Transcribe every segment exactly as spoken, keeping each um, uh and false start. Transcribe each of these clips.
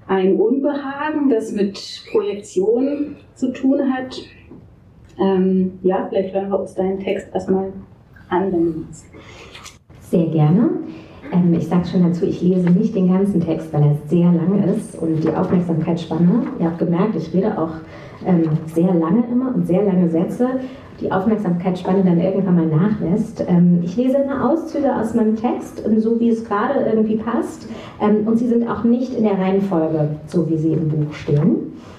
ein Unbehagen, das mit Projektion zu tun hat. Ähm, ja, vielleicht hören wir uns deinen Text erstmal an, wenn du willst. Sehr gerne. Ähm, ich sage schon dazu, ich lese nicht den ganzen Text, weil er sehr lang ist und die Aufmerksamkeitsspanne, ihr habt gemerkt, ich rede auch ähm, sehr lange immer und sehr lange Sätze, die Aufmerksamkeitsspanne dann irgendwann mal nachlässt. Ähm, ich lese immer Auszüge aus meinem Text, so wie es gerade irgendwie passt, ähm, und sie sind auch nicht in der Reihenfolge, so wie sie im Buch stehen.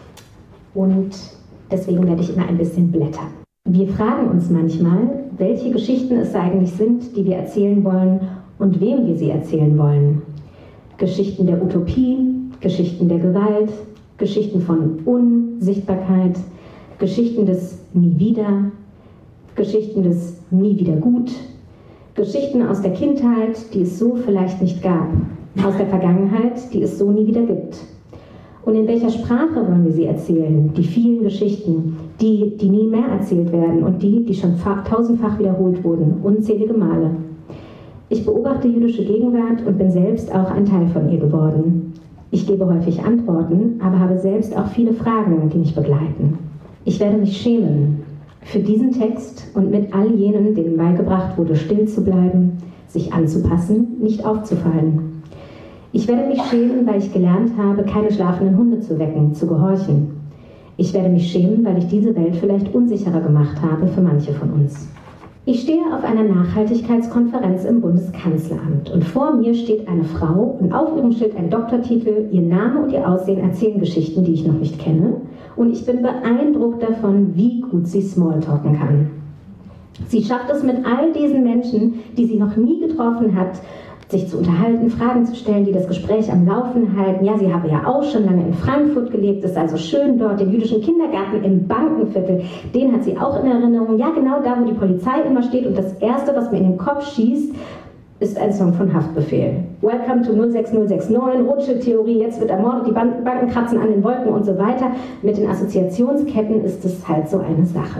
Und deswegen werde ich immer ein bisschen blättern. Wir fragen uns manchmal, welche Geschichten es eigentlich sind, die wir erzählen wollen und wem wir sie erzählen wollen. Geschichten der Utopie, Geschichten der Gewalt, Geschichten von Unsichtbarkeit, Geschichten des Nie wieder, Geschichten des Nie wieder gut, Geschichten aus der Kindheit, die es so vielleicht nicht gab, aus der Vergangenheit, die es so nie wieder gibt. Und in welcher Sprache wollen wir sie erzählen? Die vielen Geschichten, die, die nie mehr erzählt werden und die, die schon tausendfach wiederholt wurden, unzählige Male. Ich beobachte jüdische Gegenwart und bin selbst auch ein Teil von ihr geworden. Ich gebe häufig Antworten, aber habe selbst auch viele Fragen, die mich begleiten. Ich werde mich schämen für diesen Text und mit all jenen, denen beigebracht wurde, still zu bleiben, sich anzupassen, nicht aufzufallen. Ich werde mich schämen, weil ich gelernt habe, keine schlafenden Hunde zu wecken, zu gehorchen. Ich werde mich schämen, weil ich diese Welt vielleicht unsicherer gemacht habe für manche von uns. Ich stehe auf einer Nachhaltigkeitskonferenz im Bundeskanzleramt und vor mir steht eine Frau und auf ihrem Schild ein Doktortitel, ihr Name und ihr Aussehen erzählen Geschichten, die ich noch nicht kenne, und ich bin beeindruckt davon, wie gut sie Smalltalken kann. Sie schafft es mit all diesen Menschen, die sie noch nie getroffen hat, sich zu unterhalten, Fragen zu stellen, die das Gespräch am Laufen halten. Ja, sie habe ja auch schon lange in Frankfurt gelebt, ist also schön dort, den jüdischen Kindergarten im Bankenviertel, den hat sie auch in Erinnerung. Ja, genau da, wo die Polizei immer steht, und das Erste, was mir in den Kopf schießt, ist ein Song von Haftbefehl. Welcome to null sechs null sechs neun, Rothschild-Theorie, jetzt wird ermordet, die Banken kratzen an den Wolken und so weiter. Mit den Assoziationsketten ist es halt so eine Sache.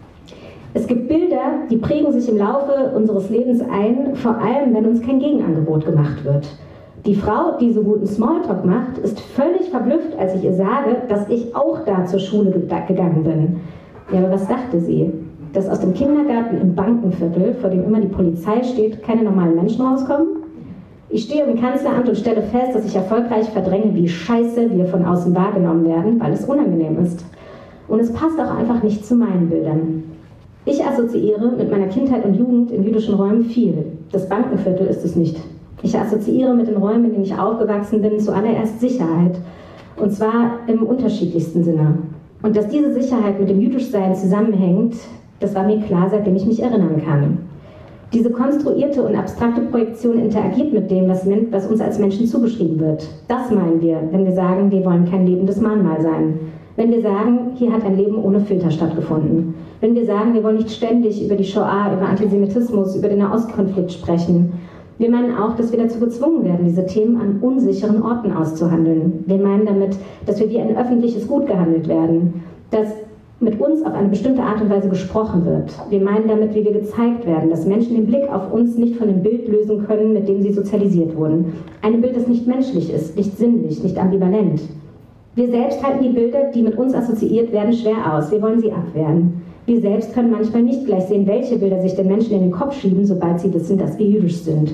Es gibt Bilder, die prägen sich im Laufe unseres Lebens ein, vor allem, wenn uns kein Gegenangebot gemacht wird. Die Frau, die so guten Smalltalk macht, ist völlig verblüfft, als ich ihr sage, dass ich auch da zur Schule gegangen bin. Ja, aber was dachte sie? Dass aus dem Kindergarten im Bankenviertel, vor dem immer die Polizei steht, keine normalen Menschen rauskommen? Ich stehe im Kanzleramt und stelle fest, dass ich erfolgreich verdränge, wie scheiße wir von außen wahrgenommen werden, weil es unangenehm ist. Und es passt auch einfach nicht zu meinen Bildern. Ich assoziiere mit meiner Kindheit und Jugend in jüdischen Räumen viel. Das Bankenviertel ist es nicht. Ich assoziiere mit den Räumen, in denen ich aufgewachsen bin, zuallererst Sicherheit. Und zwar im unterschiedlichsten Sinne. Und dass diese Sicherheit mit dem Jüdischsein zusammenhängt, das war mir klar, seitdem ich mich erinnern kann. Diese konstruierte und abstrakte Projektion interagiert mit dem, was, was uns als Menschen zugeschrieben wird. Das meinen wir, wenn wir sagen, wir wollen kein lebendes Mahnmal sein. Wenn wir sagen, hier hat ein Leben ohne Filter stattgefunden. Wenn wir sagen, wir wollen nicht ständig über die Shoah, über Antisemitismus, über den Nahostkonflikt sprechen. Wir meinen auch, dass wir dazu gezwungen werden, diese Themen an unsicheren Orten auszuhandeln. Wir meinen damit, dass wir wie ein öffentliches Gut gehandelt werden, dass mit uns auf eine bestimmte Art und Weise gesprochen wird. Wir meinen damit, wie wir gezeigt werden, dass Menschen den Blick auf uns nicht von dem Bild lösen können, mit dem sie sozialisiert wurden. Ein Bild, das nicht menschlich ist, nicht sinnlich, nicht ambivalent. Wir selbst halten die Bilder, die mit uns assoziiert werden, schwer aus. Wir wollen sie abwehren. Wir selbst können manchmal nicht gleich sehen, welche Bilder sich den Menschen in den Kopf schieben, sobald sie wissen, dass wir jüdisch sind.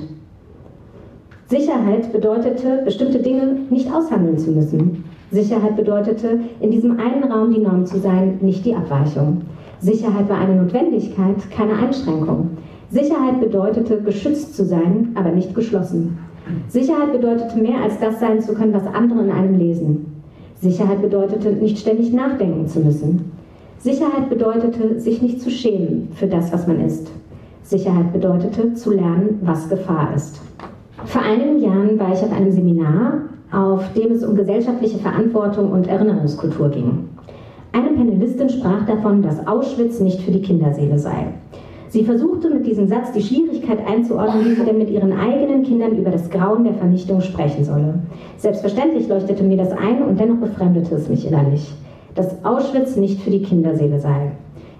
Sicherheit bedeutete, bestimmte Dinge nicht aushandeln zu müssen. Sicherheit bedeutete, in diesem einen Raum die Norm zu sein, nicht die Abweichung. Sicherheit war eine Notwendigkeit, keine Einschränkung. Sicherheit bedeutete, geschützt zu sein, aber nicht geschlossen. Sicherheit bedeutete, mehr als das sein zu können, was andere in einem lesen. Sicherheit bedeutete, nicht ständig nachdenken zu müssen. Sicherheit bedeutete, sich nicht zu schämen für das, was man ist. Sicherheit bedeutete, zu lernen, was Gefahr ist. Vor einigen Jahren war ich auf einem Seminar, auf dem es um gesellschaftliche Verantwortung und Erinnerungskultur ging. Eine Panelistin sprach davon, dass Auschwitz nicht für die Kinderseele sei. Sie versuchte mit diesem Satz die Schwierigkeit einzuordnen, wie sie denn mit ihren eigenen Kindern über das Grauen der Vernichtung sprechen solle. Selbstverständlich leuchtete mir das ein und dennoch befremdete es mich innerlich, dass Auschwitz nicht für die Kinderseele sei.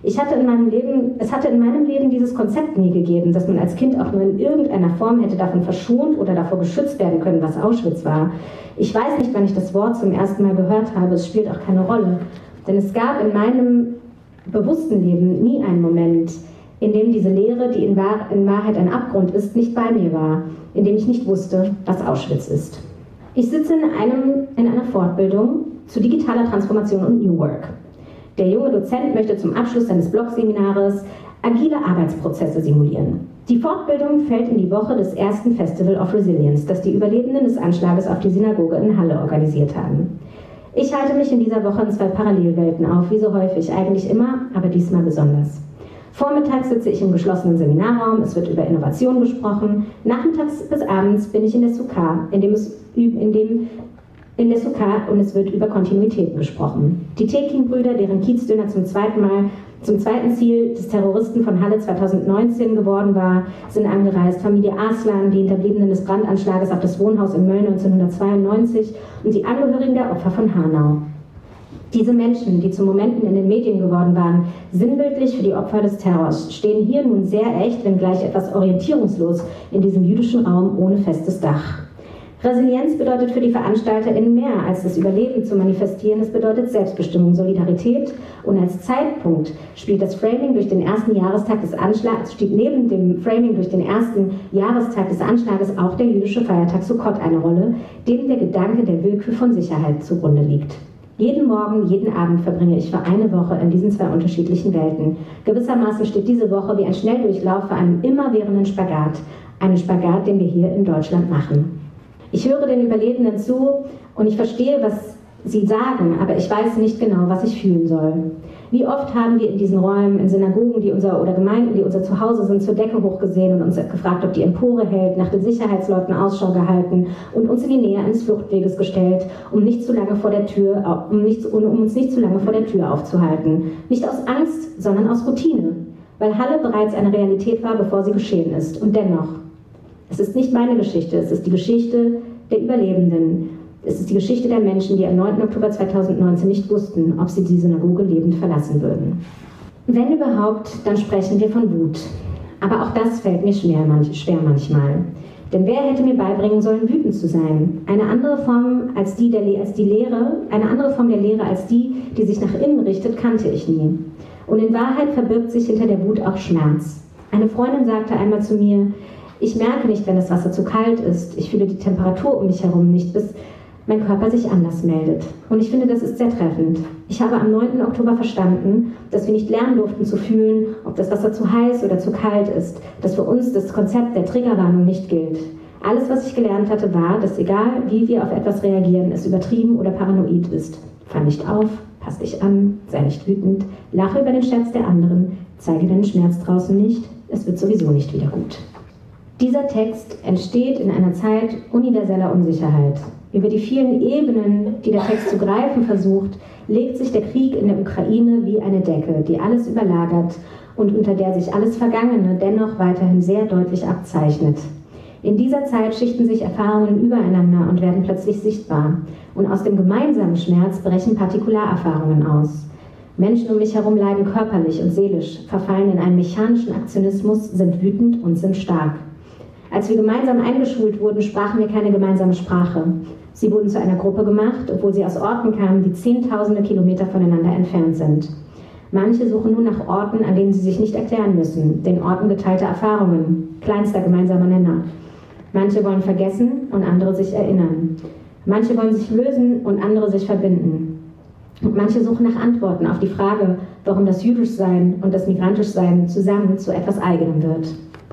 Ich hatte in meinem Leben, es hatte in meinem Leben dieses Konzept nie gegeben, dass man als Kind auch nur in irgendeiner Form hätte davon verschont oder davor geschützt werden können, was Auschwitz war. Ich weiß nicht, wann ich das Wort zum ersten Mal gehört habe, es spielt auch keine Rolle. Denn es gab in meinem bewussten Leben nie einen Moment, in dem diese Lehre, die in, Wahr- in Wahrheit ein Abgrund ist, nicht bei mir war, in dem ich nicht wusste, was Auschwitz ist. Ich sitze in, einem, in einer Fortbildung zu digitaler Transformation und New Work. Der junge Dozent möchte zum Abschluss seines Blogseminares agile Arbeitsprozesse simulieren. Die Fortbildung fällt in die Woche des ersten Festival of Resilience, das die Überlebenden des Anschlages auf die Synagoge in Halle organisiert haben. Ich halte mich in dieser Woche in zwei Parallelwelten auf, wie so häufig, eigentlich immer, aber diesmal besonders. Vormittags sitze ich im geschlossenen Seminarraum, es wird über Innovation gesprochen. Nachmittags bis abends bin ich in der Sukkah, in dem es, in dem, in der Sukkah und es wird über Kontinuitäten gesprochen. Die Tekin-Brüder, deren Kiezdöner zum zweiten Mal zum zweiten Ziel des Terroristen von Halle zweitausendneunzehn geworden war, sind angereist. Familie Arslan, die Hinterbliebenen des Brandanschlages auf das Wohnhaus in Mölln neunzehnhundertzweiundneunzig und die Angehörigen der Opfer von Hanau. Diese Menschen, die zu Momenten in den Medien geworden waren, sinnbildlich für die Opfer des Terrors, stehen hier nun sehr echt, wenngleich etwas orientierungslos in diesem jüdischen Raum ohne festes Dach. Resilienz bedeutet für die VeranstalterInnen mehr als das Überleben zu manifestieren. Es bedeutet Selbstbestimmung, Solidarität und als Zeitpunkt spielt das Framing durch den ersten Jahrestag des Anschlags, steht neben dem Framing durch den ersten Jahrestag des Anschlages auch der jüdische Feiertag Sukkot eine Rolle, dem der Gedanke der Willkür von Sicherheit zugrunde liegt. Jeden Morgen, jeden Abend verbringe ich für eine Woche in diesen zwei unterschiedlichen Welten. Gewissermaßen steht diese Woche wie ein Schnelldurchlauf vor einem immerwährenden Spagat, einen Spagat, den wir hier in Deutschland machen. Ich höre den Überlebenden zu und ich verstehe, was sie sagen, aber ich weiß nicht genau, was ich fühlen soll. Wie oft haben wir in diesen Räumen, in Synagogen, die unser, oder Gemeinden, die unser Zuhause sind, zur Decke hochgesehen und uns gefragt, ob die Empore hält, nach den Sicherheitsleuten Ausschau gehalten und uns in die Nähe eines Fluchtweges gestellt, um nicht zu lange vor der Tür, um, nicht, um uns nicht zu lange vor der Tür aufzuhalten. Nicht aus Angst, sondern aus Routine, weil Halle bereits eine Realität war, bevor sie geschehen ist. Und dennoch, es ist nicht meine Geschichte, es ist die Geschichte der Überlebenden. Es ist die Geschichte der Menschen, die am neunten Oktober zweitausendneunzehn nicht wussten, ob sie die Synagoge lebend verlassen würden. Wenn überhaupt, dann sprechen wir von Wut. Aber auch das fällt mir schwer, manch, schwer manchmal. Denn wer hätte mir beibringen sollen, wütend zu sein? Eine andere Form als die, der, als die Lehre, eine andere Form der Lehre als die, die sich nach innen richtet, kannte ich nie. Und in Wahrheit verbirgt sich hinter der Wut auch Schmerz. Eine Freundin sagte einmal zu mir: Ich merke nicht, wenn das Wasser zu kalt ist. Ich fühle die Temperatur um mich herum nicht, bis mein Körper sich anders meldet. Und ich finde, das ist sehr treffend. Ich habe am neunten Oktober verstanden, dass wir nicht lernen durften zu fühlen, ob das Wasser zu heiß oder zu kalt ist, dass für uns das Konzept der Triggerwarnung nicht gilt. Alles, was ich gelernt hatte, war, dass egal, wie wir auf etwas reagieren, es übertrieben oder paranoid ist. Fall nicht auf, pass dich an, sei nicht wütend, lache über den Scherz der anderen, zeige deinen Schmerz draußen nicht, es wird sowieso nicht wieder gut. Dieser Text entsteht in einer Zeit universeller Unsicherheit. Über die vielen Ebenen, die der Text zu greifen versucht, legt sich der Krieg in der Ukraine wie eine Decke, die alles überlagert und unter der sich alles Vergangene dennoch weiterhin sehr deutlich abzeichnet. In dieser Zeit schichten sich Erfahrungen übereinander und werden plötzlich sichtbar. Und aus dem gemeinsamen Schmerz brechen Partikularerfahrungen aus. Menschen um mich herum leiden körperlich und seelisch, verfallen in einen mechanischen Aktionismus, sind wütend und sind stark. Als wir gemeinsam eingeschult wurden, sprachen wir keine gemeinsame Sprache. Sie wurden zu einer Gruppe gemacht, obwohl sie aus Orten kamen, die zehntausende Kilometer voneinander entfernt sind. Manche suchen nun nach Orten, an denen sie sich nicht erklären müssen, den Orten geteilter Erfahrungen, kleinster gemeinsamer Nenner. Manche wollen vergessen und andere sich erinnern. Manche wollen sich lösen und andere sich verbinden. Und manche suchen nach Antworten auf die Frage, warum das Jüdischsein und das Migrantischsein zusammen zu etwas Eigenem wird.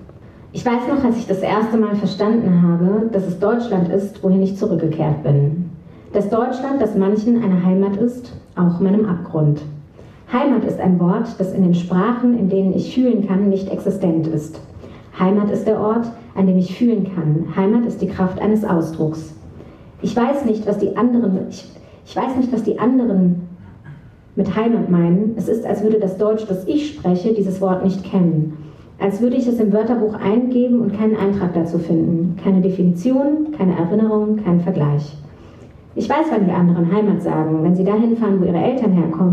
Ich weiß noch, als ich das erste Mal verstanden habe, dass es Deutschland ist, wohin ich zurückgekehrt bin. Das Deutschland, das manchen eine Heimat ist, auch meinem Abgrund. Heimat ist ein Wort, das in den Sprachen, in denen ich fühlen kann, nicht existent ist. Heimat ist der Ort, an dem ich fühlen kann. Heimat ist die Kraft eines Ausdrucks. Ich weiß nicht, was die anderen, ich, ich weiß nicht, was die anderen mit Heimat meinen. Es ist, als würde das Deutsch, das ich spreche, dieses Wort nicht kennen. Als würde ich es im Wörterbuch eingeben und keinen Eintrag dazu finden. Keine Definition, keine Erinnerung, kein Vergleich. Ich weiß, wann die anderen Heimat sagen, wenn sie dahin fahren, wo ihre Eltern herkommen,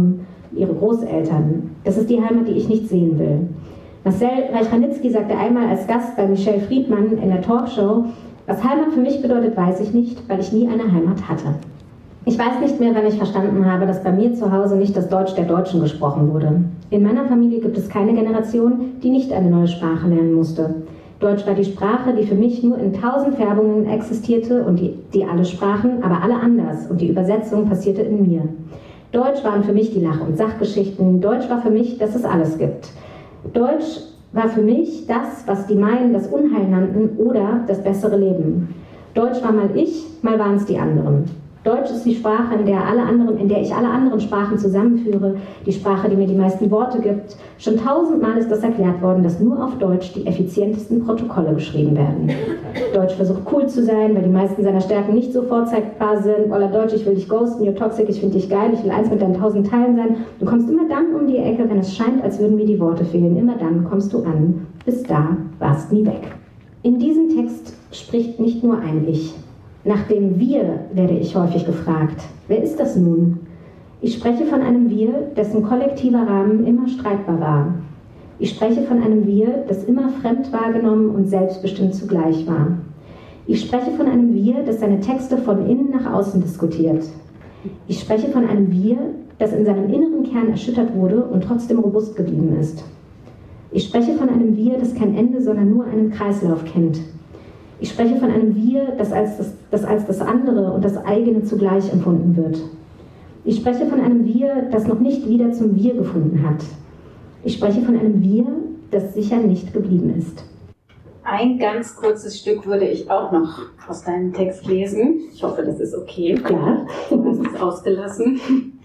ihre Großeltern. Das ist die Heimat, die ich nicht sehen will. Marcel Reich-Ranitzky sagte einmal als Gast bei Michelle Friedmann in der Talkshow, was Heimat für mich bedeutet, weiß ich nicht, weil ich nie eine Heimat hatte. Ich weiß nicht mehr, wann ich verstanden habe, dass bei mir zu Hause nicht das Deutsch der Deutschen gesprochen wurde. In meiner Familie gibt es keine Generation, die nicht eine neue Sprache lernen musste. Deutsch war die Sprache, die für mich nur in tausend Färbungen existierte und die, die alle sprachen, aber alle anders und die Übersetzung passierte in mir. Deutsch waren für mich die Lach- und Sachgeschichten, Deutsch war für mich, dass es alles gibt. Deutsch war für mich das, was die meinen, das Unheil nannten oder das bessere Leben. Deutsch war mal ich, mal waren es die anderen. Deutsch ist die Sprache, in der, alle anderen, in der ich alle anderen Sprachen zusammenführe, die Sprache, die mir die meisten Worte gibt. Schon tausendmal ist das erklärt worden, dass nur auf Deutsch die effizientesten Protokolle geschrieben werden. Deutsch versucht cool zu sein, weil die meisten seiner Stärken nicht so vorzeigbar sind. Ola Deutsch, ich will dich ghosten, you're toxic, ich finde dich geil, ich will eins mit deinen tausend Teilen sein. Du kommst immer dann um die Ecke, wenn es scheint, als würden mir die Worte fehlen. Immer dann kommst du an. Bis da warst nie weg. In diesem Text spricht nicht nur ein Ich. Nach dem Wir werde ich häufig gefragt. Wer ist das nun? Ich spreche von einem Wir, dessen kollektiver Rahmen immer streitbar war. Ich spreche von einem Wir, das immer fremd wahrgenommen und selbstbestimmt zugleich war. Ich spreche von einem Wir, das seine Texte von innen nach außen diskutiert. Ich spreche von einem Wir, das in seinem inneren Kern erschüttert wurde und trotzdem robust geblieben ist. Ich spreche von einem Wir, das kein Ende, sondern nur einen Kreislauf kennt. Ich spreche von einem Wir, das als das, das als das andere und das eigene zugleich empfunden wird. Ich spreche von einem Wir, das noch nicht wieder zum Wir gefunden hat. Ich spreche von einem Wir, das sicher nicht geblieben ist. Ein ganz kurzes Stück würde ich auch noch aus deinem Text lesen. Ich hoffe, das ist okay. Ja. Du hast es ausgelassen.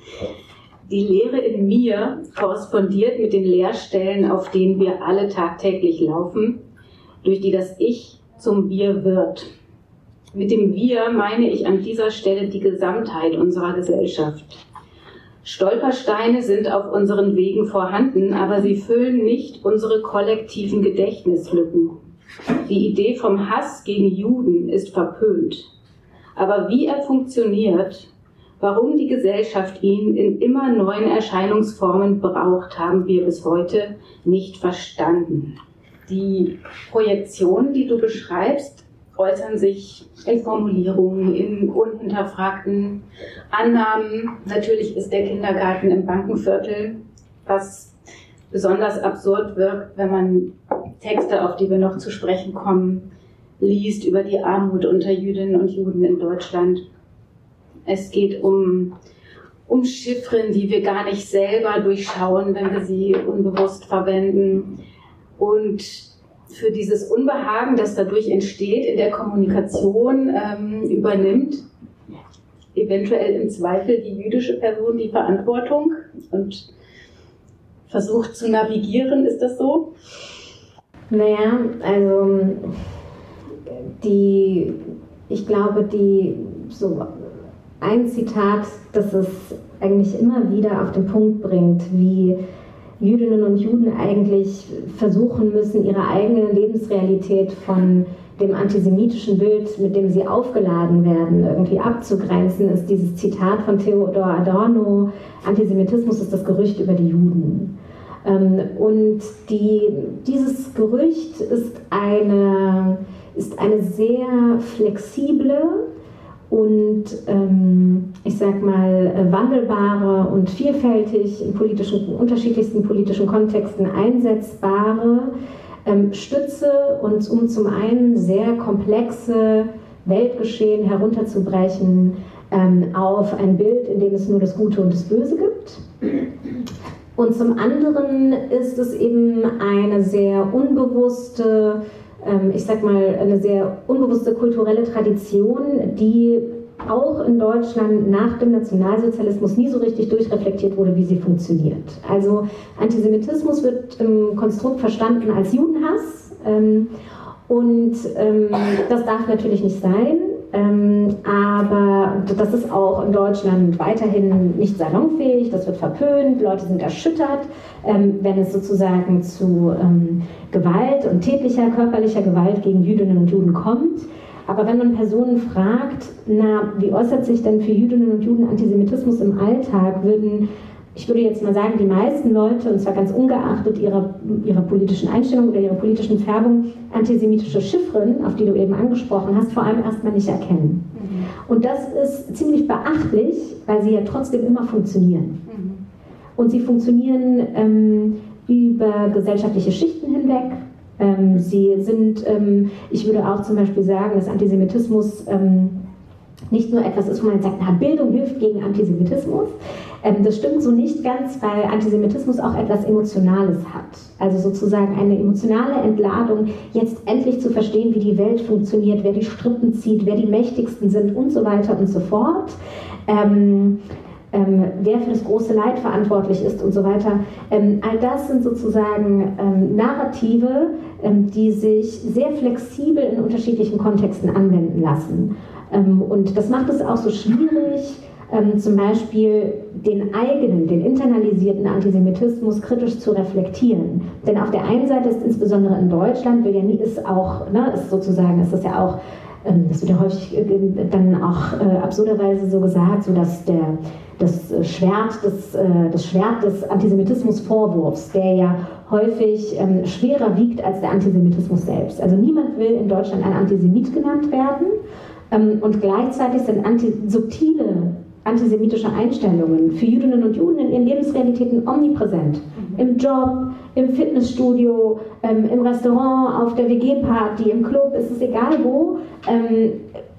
Die Leere in mir korrespondiert mit den Leerstellen, auf denen wir alle tagtäglich laufen, durch die das Ich zum Wir wird. Mit dem Wir meine ich an dieser Stelle die Gesamtheit unserer Gesellschaft. Stolpersteine sind auf unseren Wegen vorhanden, aber sie füllen nicht unsere kollektiven Gedächtnislücken. Die Idee vom Hass gegen Juden ist verpönt. Aber wie er funktioniert, warum die Gesellschaft ihn in immer neuen Erscheinungsformen braucht, haben wir bis heute nicht verstanden. Die Projektionen, die du beschreibst, äußern sich in Formulierungen, in unhinterfragten Annahmen. Natürlich ist der Kindergarten im Bankenviertel, was besonders absurd wirkt, wenn man Texte, auf die wir noch zu sprechen kommen, liest über die Armut unter Jüdinnen und Juden in Deutschland. Es geht um, um Chiffren, die wir gar nicht selber durchschauen, wenn wir sie unbewusst verwenden. Und für dieses Unbehagen, das dadurch entsteht in der Kommunikation, ähm, übernimmt eventuell im Zweifel die jüdische Person die Verantwortung und versucht zu navigieren. Ist das so? Naja, also die, ich glaube, die so ein Zitat, das es eigentlich immer wieder auf den Punkt bringt, wie Jüdinnen und Juden eigentlich versuchen müssen, ihre eigene Lebensrealität von dem antisemitischen Bild, mit dem sie aufgeladen werden, irgendwie abzugrenzen, ist dieses Zitat von Theodor Adorno: Antisemitismus ist das Gerücht über die Juden. Und die, dieses Gerücht ist eine, ist eine sehr flexible und ähm, ich sag mal wandelbare und vielfältig in politischen, unterschiedlichsten politischen Kontexten einsetzbare ähm, Stütze, und um zum einen sehr komplexe Weltgeschehen herunterzubrechen ähm, auf ein Bild, in dem es nur das Gute und das Böse gibt. Und zum anderen ist es eben eine sehr unbewusste, ich sag mal, eine sehr unbewusste kulturelle Tradition, die auch in Deutschland nach dem Nationalsozialismus nie so richtig durchreflektiert wurde, wie sie funktioniert. Also Antisemitismus wird im Konstrukt verstanden als Judenhass, und das darf natürlich nicht sein. Ähm, aber das ist auch in Deutschland weiterhin nicht salonfähig, das wird verpönt, Leute sind erschüttert, ähm, wenn es sozusagen zu ähm, Gewalt und tätlicher körperlicher Gewalt gegen Jüdinnen und Juden kommt. Aber wenn man Personen fragt, na, wie äußert sich denn für Jüdinnen und Juden Antisemitismus im Alltag, würden ich würde jetzt mal sagen, die meisten Leute, und zwar ganz ungeachtet ihrer, ihrer politischen Einstellung oder ihrer politischen Färbung, antisemitische Chiffren, auf die du eben angesprochen hast, vor allem erstmal nicht erkennen. Mhm. Und das ist ziemlich beachtlich, weil sie ja trotzdem immer funktionieren. Mhm. Und sie funktionieren ähm, über gesellschaftliche Schichten hinweg. Ähm, sie sind, ähm, ich würde auch zum Beispiel sagen, dass Antisemitismus ähm, nicht nur etwas ist, wo man sagt, na, Bildung hilft gegen Antisemitismus. Ähm, das stimmt so nicht ganz, weil Antisemitismus auch etwas Emotionales hat. Also sozusagen eine emotionale Entladung, jetzt endlich zu verstehen, wie die Welt funktioniert, wer die Strippen zieht, wer die Mächtigsten sind und so weiter und so fort. Ähm, ähm, wer für das große Leid verantwortlich ist und so weiter. Ähm, all das sind sozusagen ähm, Narrative, ähm, die sich sehr flexibel in unterschiedlichen Kontexten anwenden lassen. Ähm, und das macht es auch so schwierig, ähm, zum Beispiel den eigenen, den internalisierten Antisemitismus kritisch zu reflektieren. Denn auf der einen Seite ist insbesondere in Deutschland, will ja nie, ist auch, ne, ist sozusagen, ist das ja auch, ähm, das wird ja häufig äh, dann auch äh, absurderweise so gesagt, so dass der, das Schwert des, äh, das Schwert des Antisemitismusvorwurfs, der ja häufig ähm, schwerer wiegt als der Antisemitismus selbst. Also niemand will in Deutschland ein Antisemit genannt werden. Und gleichzeitig sind anti, subtile antisemitische Einstellungen für Jüdinnen und Juden in ihren Lebensrealitäten omnipräsent. Mhm. Im Job, im Fitnessstudio, ähm, im Restaurant, auf der W G-Party, im Club, ist es egal wo. Ähm,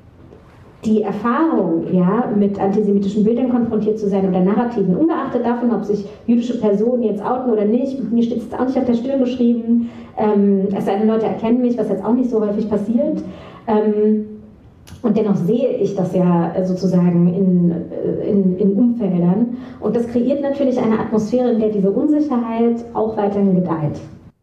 die Erfahrung, ja, mit antisemitischen Bildern konfrontiert zu sein oder Narrativen, ungeachtet davon, ob sich jüdische Personen jetzt outen oder nicht, mir steht es auch nicht auf der Stirn geschrieben, ähm, es sei denn, Leute erkennen mich, was jetzt auch nicht so häufig passiert. Ähm, Und dennoch sehe ich das ja sozusagen in, in, in Umfeldern. Und das kreiert natürlich eine Atmosphäre, in der diese Unsicherheit auch weiterhin gedeiht.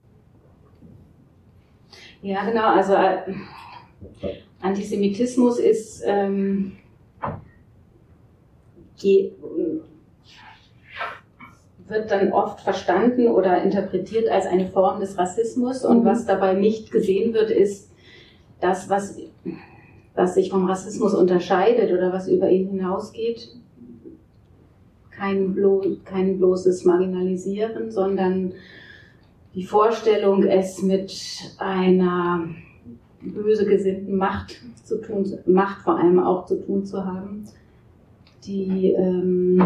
Ja, genau. Also äh, Antisemitismus ist ähm, die, wird dann oft verstanden oder interpretiert als eine Form des Rassismus. Und was dabei nicht gesehen wird, ist das, was... was sich vom Rassismus unterscheidet oder was über ihn hinausgeht, kein, blo kein bloßes Marginalisieren, sondern die Vorstellung, es mit einer böse gesinnten Macht zu tun, Macht vor allem auch zu tun zu haben, die, ähm,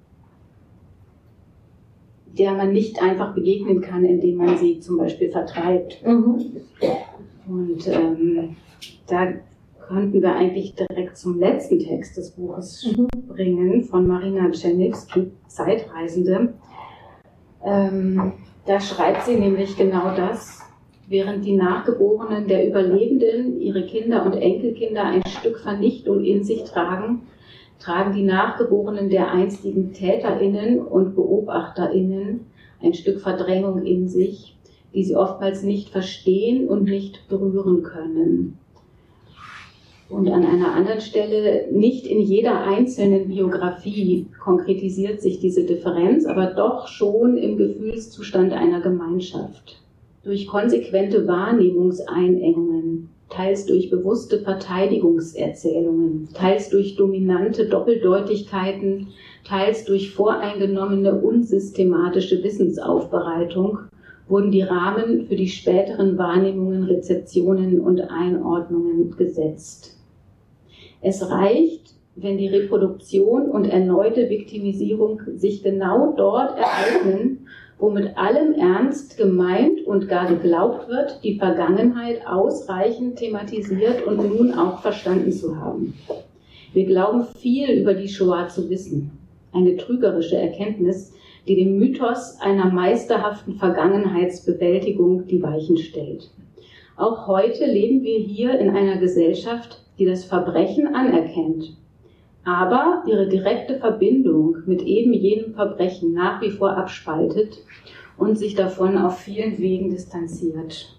der man nicht einfach begegnen kann, indem man sie zum Beispiel vertreibt. Mhm. Und ähm, da könnten wir eigentlich direkt zum letzten Text des Buches mhm. bringen, von Marina Czerniewski, Zeitreisende. Ähm, da schreibt sie nämlich genau das, während die Nachgeborenen der Überlebenden ihre Kinder und Enkelkinder ein Stück Vernichtung in sich tragen, tragen die Nachgeborenen der einstigen TäterInnen und BeobachterInnen ein Stück Verdrängung in sich, die sie oftmals nicht verstehen und nicht berühren können. Und an einer anderen Stelle, nicht in jeder einzelnen Biografie konkretisiert sich diese Differenz, aber doch schon im Gefühlszustand einer Gemeinschaft. Durch konsequente Wahrnehmungseinengungen, teils durch bewusste Verteidigungserzählungen, teils durch dominante Doppeldeutigkeiten, teils durch voreingenommene unsystematische Wissensaufbereitung, wurden die Rahmen für die späteren Wahrnehmungen, Rezeptionen und Einordnungen gesetzt. Es reicht, wenn die Reproduktion und erneute Viktimisierung sich genau dort ereignen, wo mit allem Ernst gemeint und gar geglaubt wird, die Vergangenheit ausreichend thematisiert und nun auch verstanden zu haben. Wir glauben viel über die Shoah zu wissen, eine trügerische Erkenntnis, die dem Mythos einer meisterhaften Vergangenheitsbewältigung die Weichen stellt. Auch heute leben wir hier in einer Gesellschaft, die das Verbrechen anerkennt, aber ihre direkte Verbindung mit eben jenem Verbrechen nach wie vor abspaltet und sich davon auf vielen Wegen distanziert.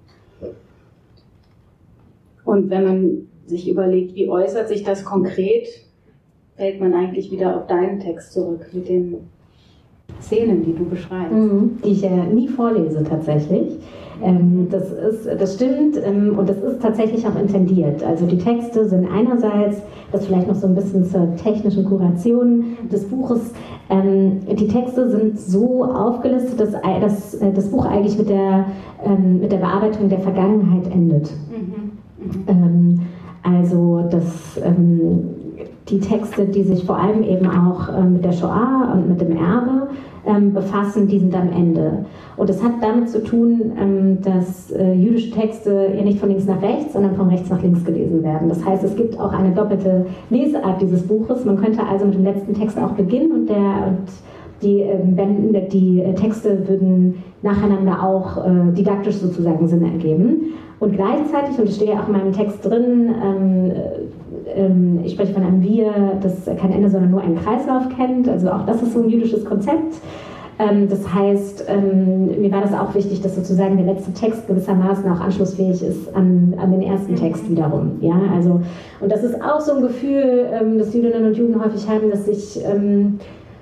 Und wenn man sich überlegt, wie äußert sich das konkret, fällt man eigentlich wieder auf deinen Text zurück mit den Szenen, die du beschreibst. Mhm, die ich ja nie vorlese tatsächlich. Ähm, das, ist, das stimmt ähm, und das ist tatsächlich auch intendiert. Also die Texte sind einerseits, das vielleicht noch so ein bisschen zur technischen Kuration des Buches, ähm, die Texte sind so aufgelistet, dass das, das Buch eigentlich mit der, ähm, mit der Bearbeitung der Vergangenheit endet. Mhm. Mhm. Ähm, also das... Ähm, die Texte, die sich vor allem eben auch ähm, mit der Shoah und mit dem Erbe ähm, befassen, die sind am Ende. Und das hat damit zu tun, ähm, dass äh, jüdische Texte ja nicht von links nach rechts, sondern von rechts nach links gelesen werden. Das heißt, es gibt auch eine doppelte Leseart dieses Buches. Man könnte also mit dem letzten Text auch beginnen und, der, und die, ähm, die Texte würden nacheinander auch äh, didaktisch sozusagen Sinn ergeben. Und gleichzeitig, und das steht ja auch in meinem Text drin, ähm, ähm, ich spreche von einem Wir, das kein Ende, sondern nur einen Kreislauf kennt. Also auch das ist so ein jüdisches Konzept. Ähm, das heißt, ähm, mir war das auch wichtig, dass sozusagen der letzte Text gewissermaßen auch anschlussfähig ist an, an den ersten Text wiederum. Ja, also, und das ist auch so ein Gefühl, ähm, das Jüdinnen und Juden häufig haben, dass sich ähm,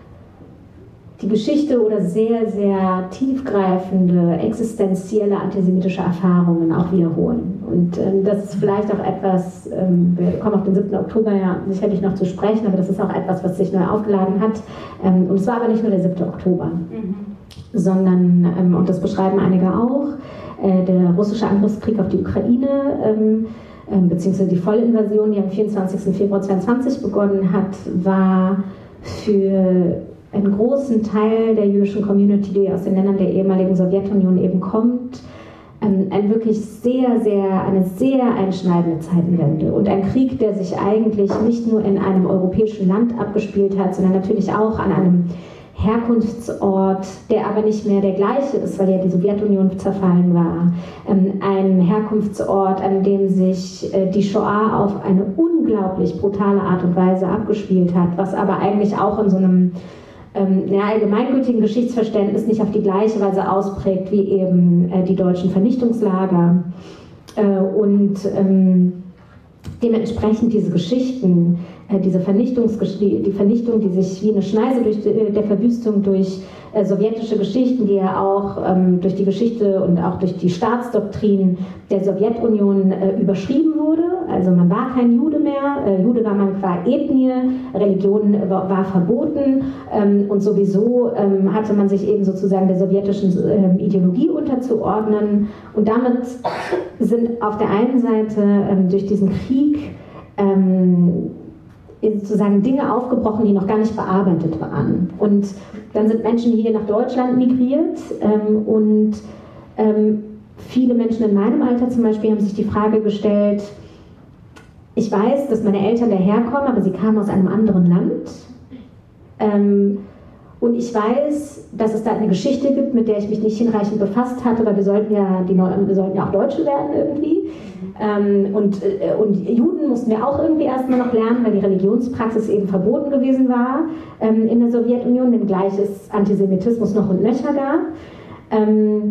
die Geschichte oder sehr, sehr tiefgreifende, existenzielle antisemitische Erfahrungen auch wiederholen. Und ähm, das ist vielleicht auch etwas, ähm, wir kommen auf den siebten Oktober ja sicherlich noch zu sprechen, aber das ist auch etwas, was sich neu aufgeladen hat. Ähm, und es war aber nicht nur der siebte Oktober, mhm. sondern, ähm, und das beschreiben einige auch, äh, der russische Angriffskrieg auf die Ukraine, ähm, äh, beziehungsweise die Vollinvasion, die am vierundzwanzigsten Februar zweitausendzweiundzwanzig begonnen hat, war für einen großen Teil der jüdischen Community, die aus den Ländern der ehemaligen Sowjetunion eben kommt, ein wirklich sehr, sehr, eine sehr einschneidende Zeitenwende und ein Krieg, der sich eigentlich nicht nur in einem europäischen Land abgespielt hat, sondern natürlich auch an einem Herkunftsort, der aber nicht mehr der gleiche ist, weil ja die Sowjetunion zerfallen war. Ein Herkunftsort, an dem sich die Shoah auf eine unglaublich brutale Art und Weise abgespielt hat, was aber eigentlich auch in so einem Ähm, ja, allgemeingültigen Geschichtsverständnis nicht auf die gleiche Weise ausprägt wie eben äh, die deutschen Vernichtungslager. Äh, und ähm, dementsprechend diese Geschichten, äh, diese Vernichtungsgeschichte, die Vernichtung, die sich wie eine Schneise durch die, der Verwüstung durch äh, sowjetische Geschichten, die ja auch ähm, durch die Geschichte und auch durch die Staatsdoktrin der Sowjetunion äh, überschrieben wurde. Also man war kein Jude mehr, äh, Jude war man qua Ethnie, Religion war, war verboten ähm, und sowieso ähm, hatte man sich eben sozusagen der sowjetischen äh, Ideologie unterzuordnen. Und damit sind auf der einen Seite ähm, durch diesen Krieg ähm, sozusagen Dinge aufgebrochen, die noch gar nicht bearbeitet waren. Und dann sind Menschen hier nach Deutschland migriert ähm, und ähm, viele Menschen in meinem Alter zum Beispiel haben sich die Frage gestellt, ich weiß, dass meine Eltern daherkommen, aber sie kamen aus einem anderen Land. Ähm, und ich weiß, dass es da eine Geschichte gibt, mit der ich mich nicht hinreichend befasst hatte, weil wir sollten ja, die Neu- wir sollten ja auch Deutsche werden irgendwie. Ähm, und, äh, und Juden mussten wir auch irgendwie erstmal noch lernen, weil die Religionspraxis eben verboten gewesen war ähm, in der Sowjetunion, wenngleich es Antisemitismus noch und nöcher gab. Ähm,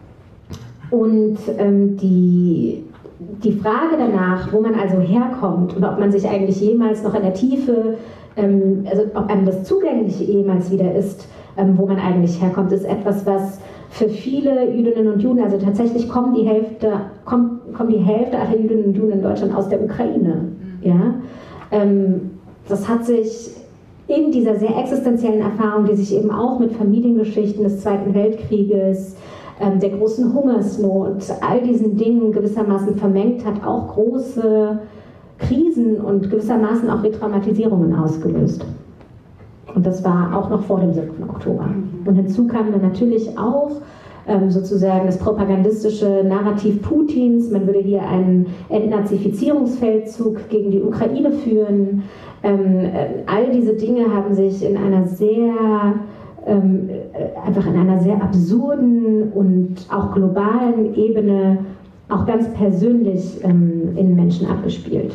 und ähm, die... Die Frage danach, wo man also herkommt und ob man sich eigentlich jemals noch in der Tiefe, ähm, also ob einem das Zugängliche jemals wieder ist, ähm, wo man eigentlich herkommt, ist etwas, was für viele Jüdinnen und Juden, also tatsächlich kommt die Hälfte, kommt, kommt die Hälfte aller Jüdinnen und Juden in Deutschland aus der Ukraine. Ja? Ähm, das hat sich in dieser sehr existenziellen Erfahrung, die sich eben auch mit Familiengeschichten des Zweiten Weltkrieges, der großen Hungersnot, all diesen Dingen gewissermaßen vermengt hat, auch große Krisen und gewissermaßen auch Retraumatisierungen ausgelöst. Und das war auch noch vor dem siebten Oktober. Und hinzu kam dann natürlich auch ähm, sozusagen das propagandistische Narrativ Putins. Man würde hier einen Entnazifizierungsfeldzug gegen die Ukraine führen. Ähm, äh, all diese Dinge haben sich in einer sehr Ähm, einfach in einer sehr absurden und auch globalen Ebene auch ganz persönlich ähm, in Menschen abgespielt.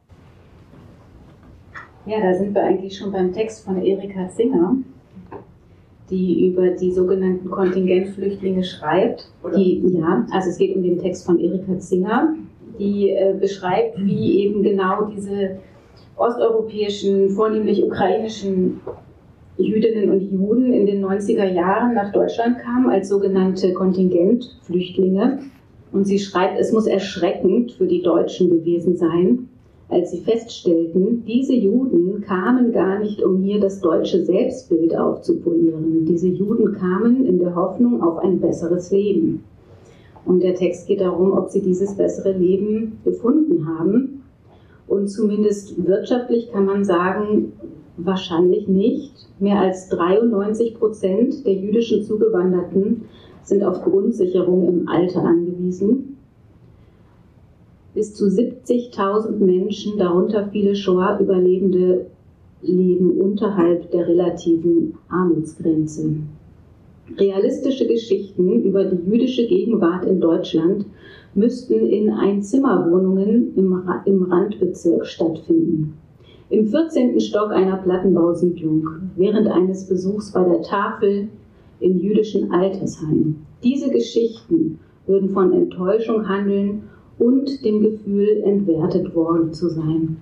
Ja, da sind wir eigentlich schon beim Text von Erika Zinger, die über die sogenannten Kontingentflüchtlinge schreibt. Die, ja, also es geht um den Text von Erika Zinger, die äh, beschreibt, wie eben genau diese osteuropäischen, vornehmlich ukrainischen Jüdinnen und Juden in den neunziger Jahren nach Deutschland kamen als sogenannte Kontingentflüchtlinge. Und sie schreibt, es muss erschreckend für die Deutschen gewesen sein, als sie feststellten, diese Juden kamen gar nicht, um hier das deutsche Selbstbild aufzupolieren. Diese Juden kamen in der Hoffnung auf ein besseres Leben. Und der Text geht darum, ob sie dieses bessere Leben gefunden haben. Und zumindest wirtschaftlich kann man sagen, wahrscheinlich nicht. Mehr als dreiundneunzig Prozent der jüdischen Zugewanderten sind auf Grundsicherung im Alter angewiesen. Bis zu siebzigtausend Menschen, darunter viele Shoah-Überlebende, leben unterhalb der relativen Armutsgrenze. Realistische Geschichten über die jüdische Gegenwart in Deutschland müssten in Einzimmerwohnungen im, im Randbezirk stattfinden. Im vierzehnten Stock einer Plattenbausiedlung, während eines Besuchs bei der Tafel in jüdischen Altersheimen. Diese Geschichten würden von Enttäuschung handeln und dem Gefühl, entwertet worden zu sein.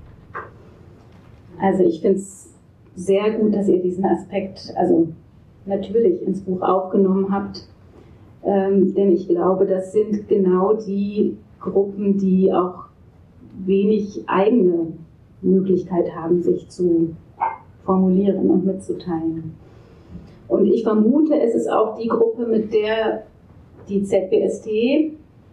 Also ich finde es sehr gut, dass ihr diesen Aspekt, also natürlich ins Buch aufgenommen habt, ähm, denn ich glaube, das sind genau die Gruppen, die auch wenig eigene Möglichkeit haben, sich zu formulieren und mitzuteilen. Und ich vermute, es ist auch die Gruppe, mit der die Z B S T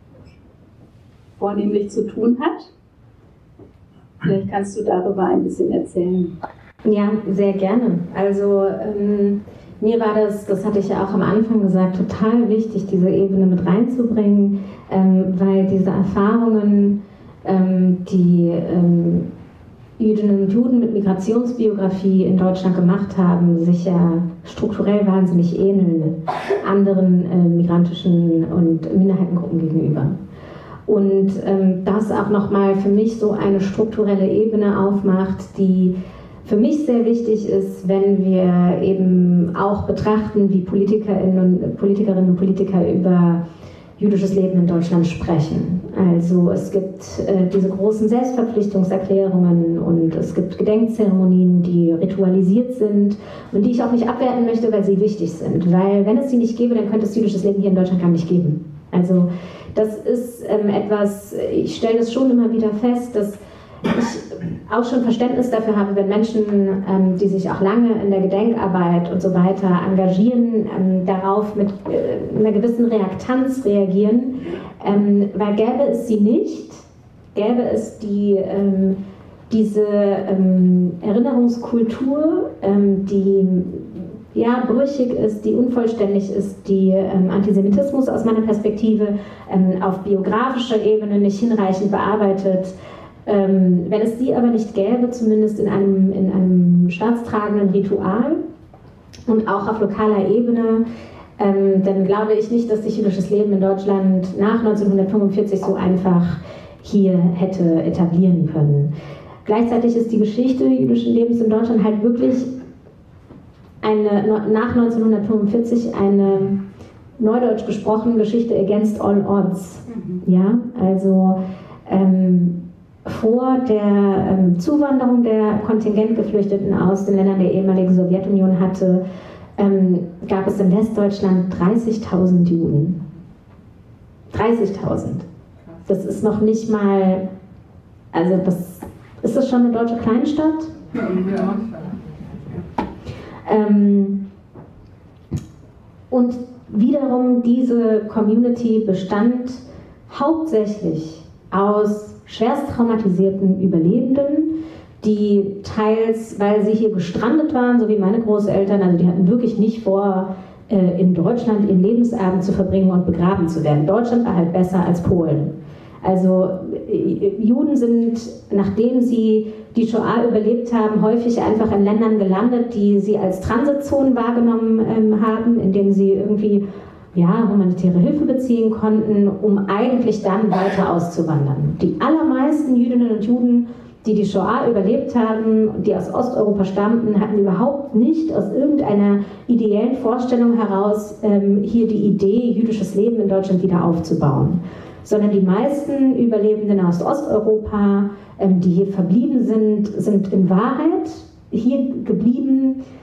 vornehmlich zu tun hat. Vielleicht kannst du darüber ein bisschen erzählen. Ja, sehr gerne. Also ähm, mir war das, das hatte ich ja auch am Anfang gesagt, total wichtig, diese Ebene mit reinzubringen, ähm, weil diese Erfahrungen, ähm, die ähm, Jüdinnen und Juden mit Migrationsbiografie in Deutschland gemacht haben, sich ja strukturell wahnsinnig ähneln anderen äh, migrantischen und Minderheitengruppen gegenüber. Und ähm, das auch nochmal für mich so eine strukturelle Ebene aufmacht, die für mich sehr wichtig ist, wenn wir eben auch betrachten, wie Politikerinnen und Politikerinnen und Politiker über jüdisches Leben in Deutschland sprechen. Also es gibt äh, diese großen Selbstverpflichtungserklärungen und es gibt Gedenkzeremonien, die ritualisiert sind und die ich auch nicht abwerten möchte, weil sie wichtig sind. Weil wenn es sie nicht gäbe, dann könnte es jüdisches Leben hier in Deutschland gar nicht geben. Also das ist ähm, etwas, ich stelle das schon immer wieder fest, dass ich auch schon Verständnis dafür habe, wenn Menschen, ähm, die sich auch lange in der Gedenkarbeit und so weiter engagieren, ähm, darauf mit äh, einer gewissen Reaktanz reagieren, ähm, weil gäbe es sie nicht, gäbe es die, ähm, diese ähm, Erinnerungskultur, ähm, die ja, brüchig ist, die unvollständig ist, die ähm, Antisemitismus aus meiner Perspektive ähm, auf biografischer Ebene nicht hinreichend bearbeitet. Ähm, wenn es die aber nicht gäbe, zumindest in einem, in einem staatstragenden Ritual und auch auf lokaler Ebene, ähm, dann glaube ich nicht, dass sich jüdisches Leben in Deutschland nach neunzehnhundertfünfundvierzig so einfach hier hätte etablieren können. Gleichzeitig ist die Geschichte jüdischen Lebens in Deutschland halt wirklich eine, nach neunzehnhundertfünfundvierzig eine neudeutsch gesprochen Geschichte against all odds. Mhm. Ja, also ähm, vor der ähm, Zuwanderung der Kontingentgeflüchteten aus den Ländern der ehemaligen Sowjetunion hatte, ähm, gab es in Westdeutschland dreißigtausend Juden. dreißigtausend. Das ist noch nicht mal, also das, ist das schon eine deutsche Kleinstadt? Ja. Ähm, und wiederum diese Community bestand hauptsächlich aus schwerst traumatisierten Überlebenden, die teils, weil sie hier gestrandet waren, so wie meine Großeltern, also die hatten wirklich nicht vor, in Deutschland ihren Lebensabend zu verbringen und begraben zu werden. Deutschland war halt besser als Polen. Also Juden sind, nachdem sie die Shoah überlebt haben, häufig einfach in Ländern gelandet, die sie als Transitzonen wahrgenommen ähm, haben, in denen sie irgendwie ja, humanitäre Hilfe beziehen konnten, um eigentlich dann weiter auszuwandern. Die allermeisten Jüdinnen und Juden, die die Shoah überlebt haben, die aus Osteuropa stammten, hatten überhaupt nicht aus irgendeiner ideellen Vorstellung heraus ähm, hier die Idee, jüdisches Leben in Deutschland wieder aufzubauen. Sondern die meisten Überlebenden aus Osteuropa, ähm, die hier verblieben sind, sind in Wahrheit hier geblieben,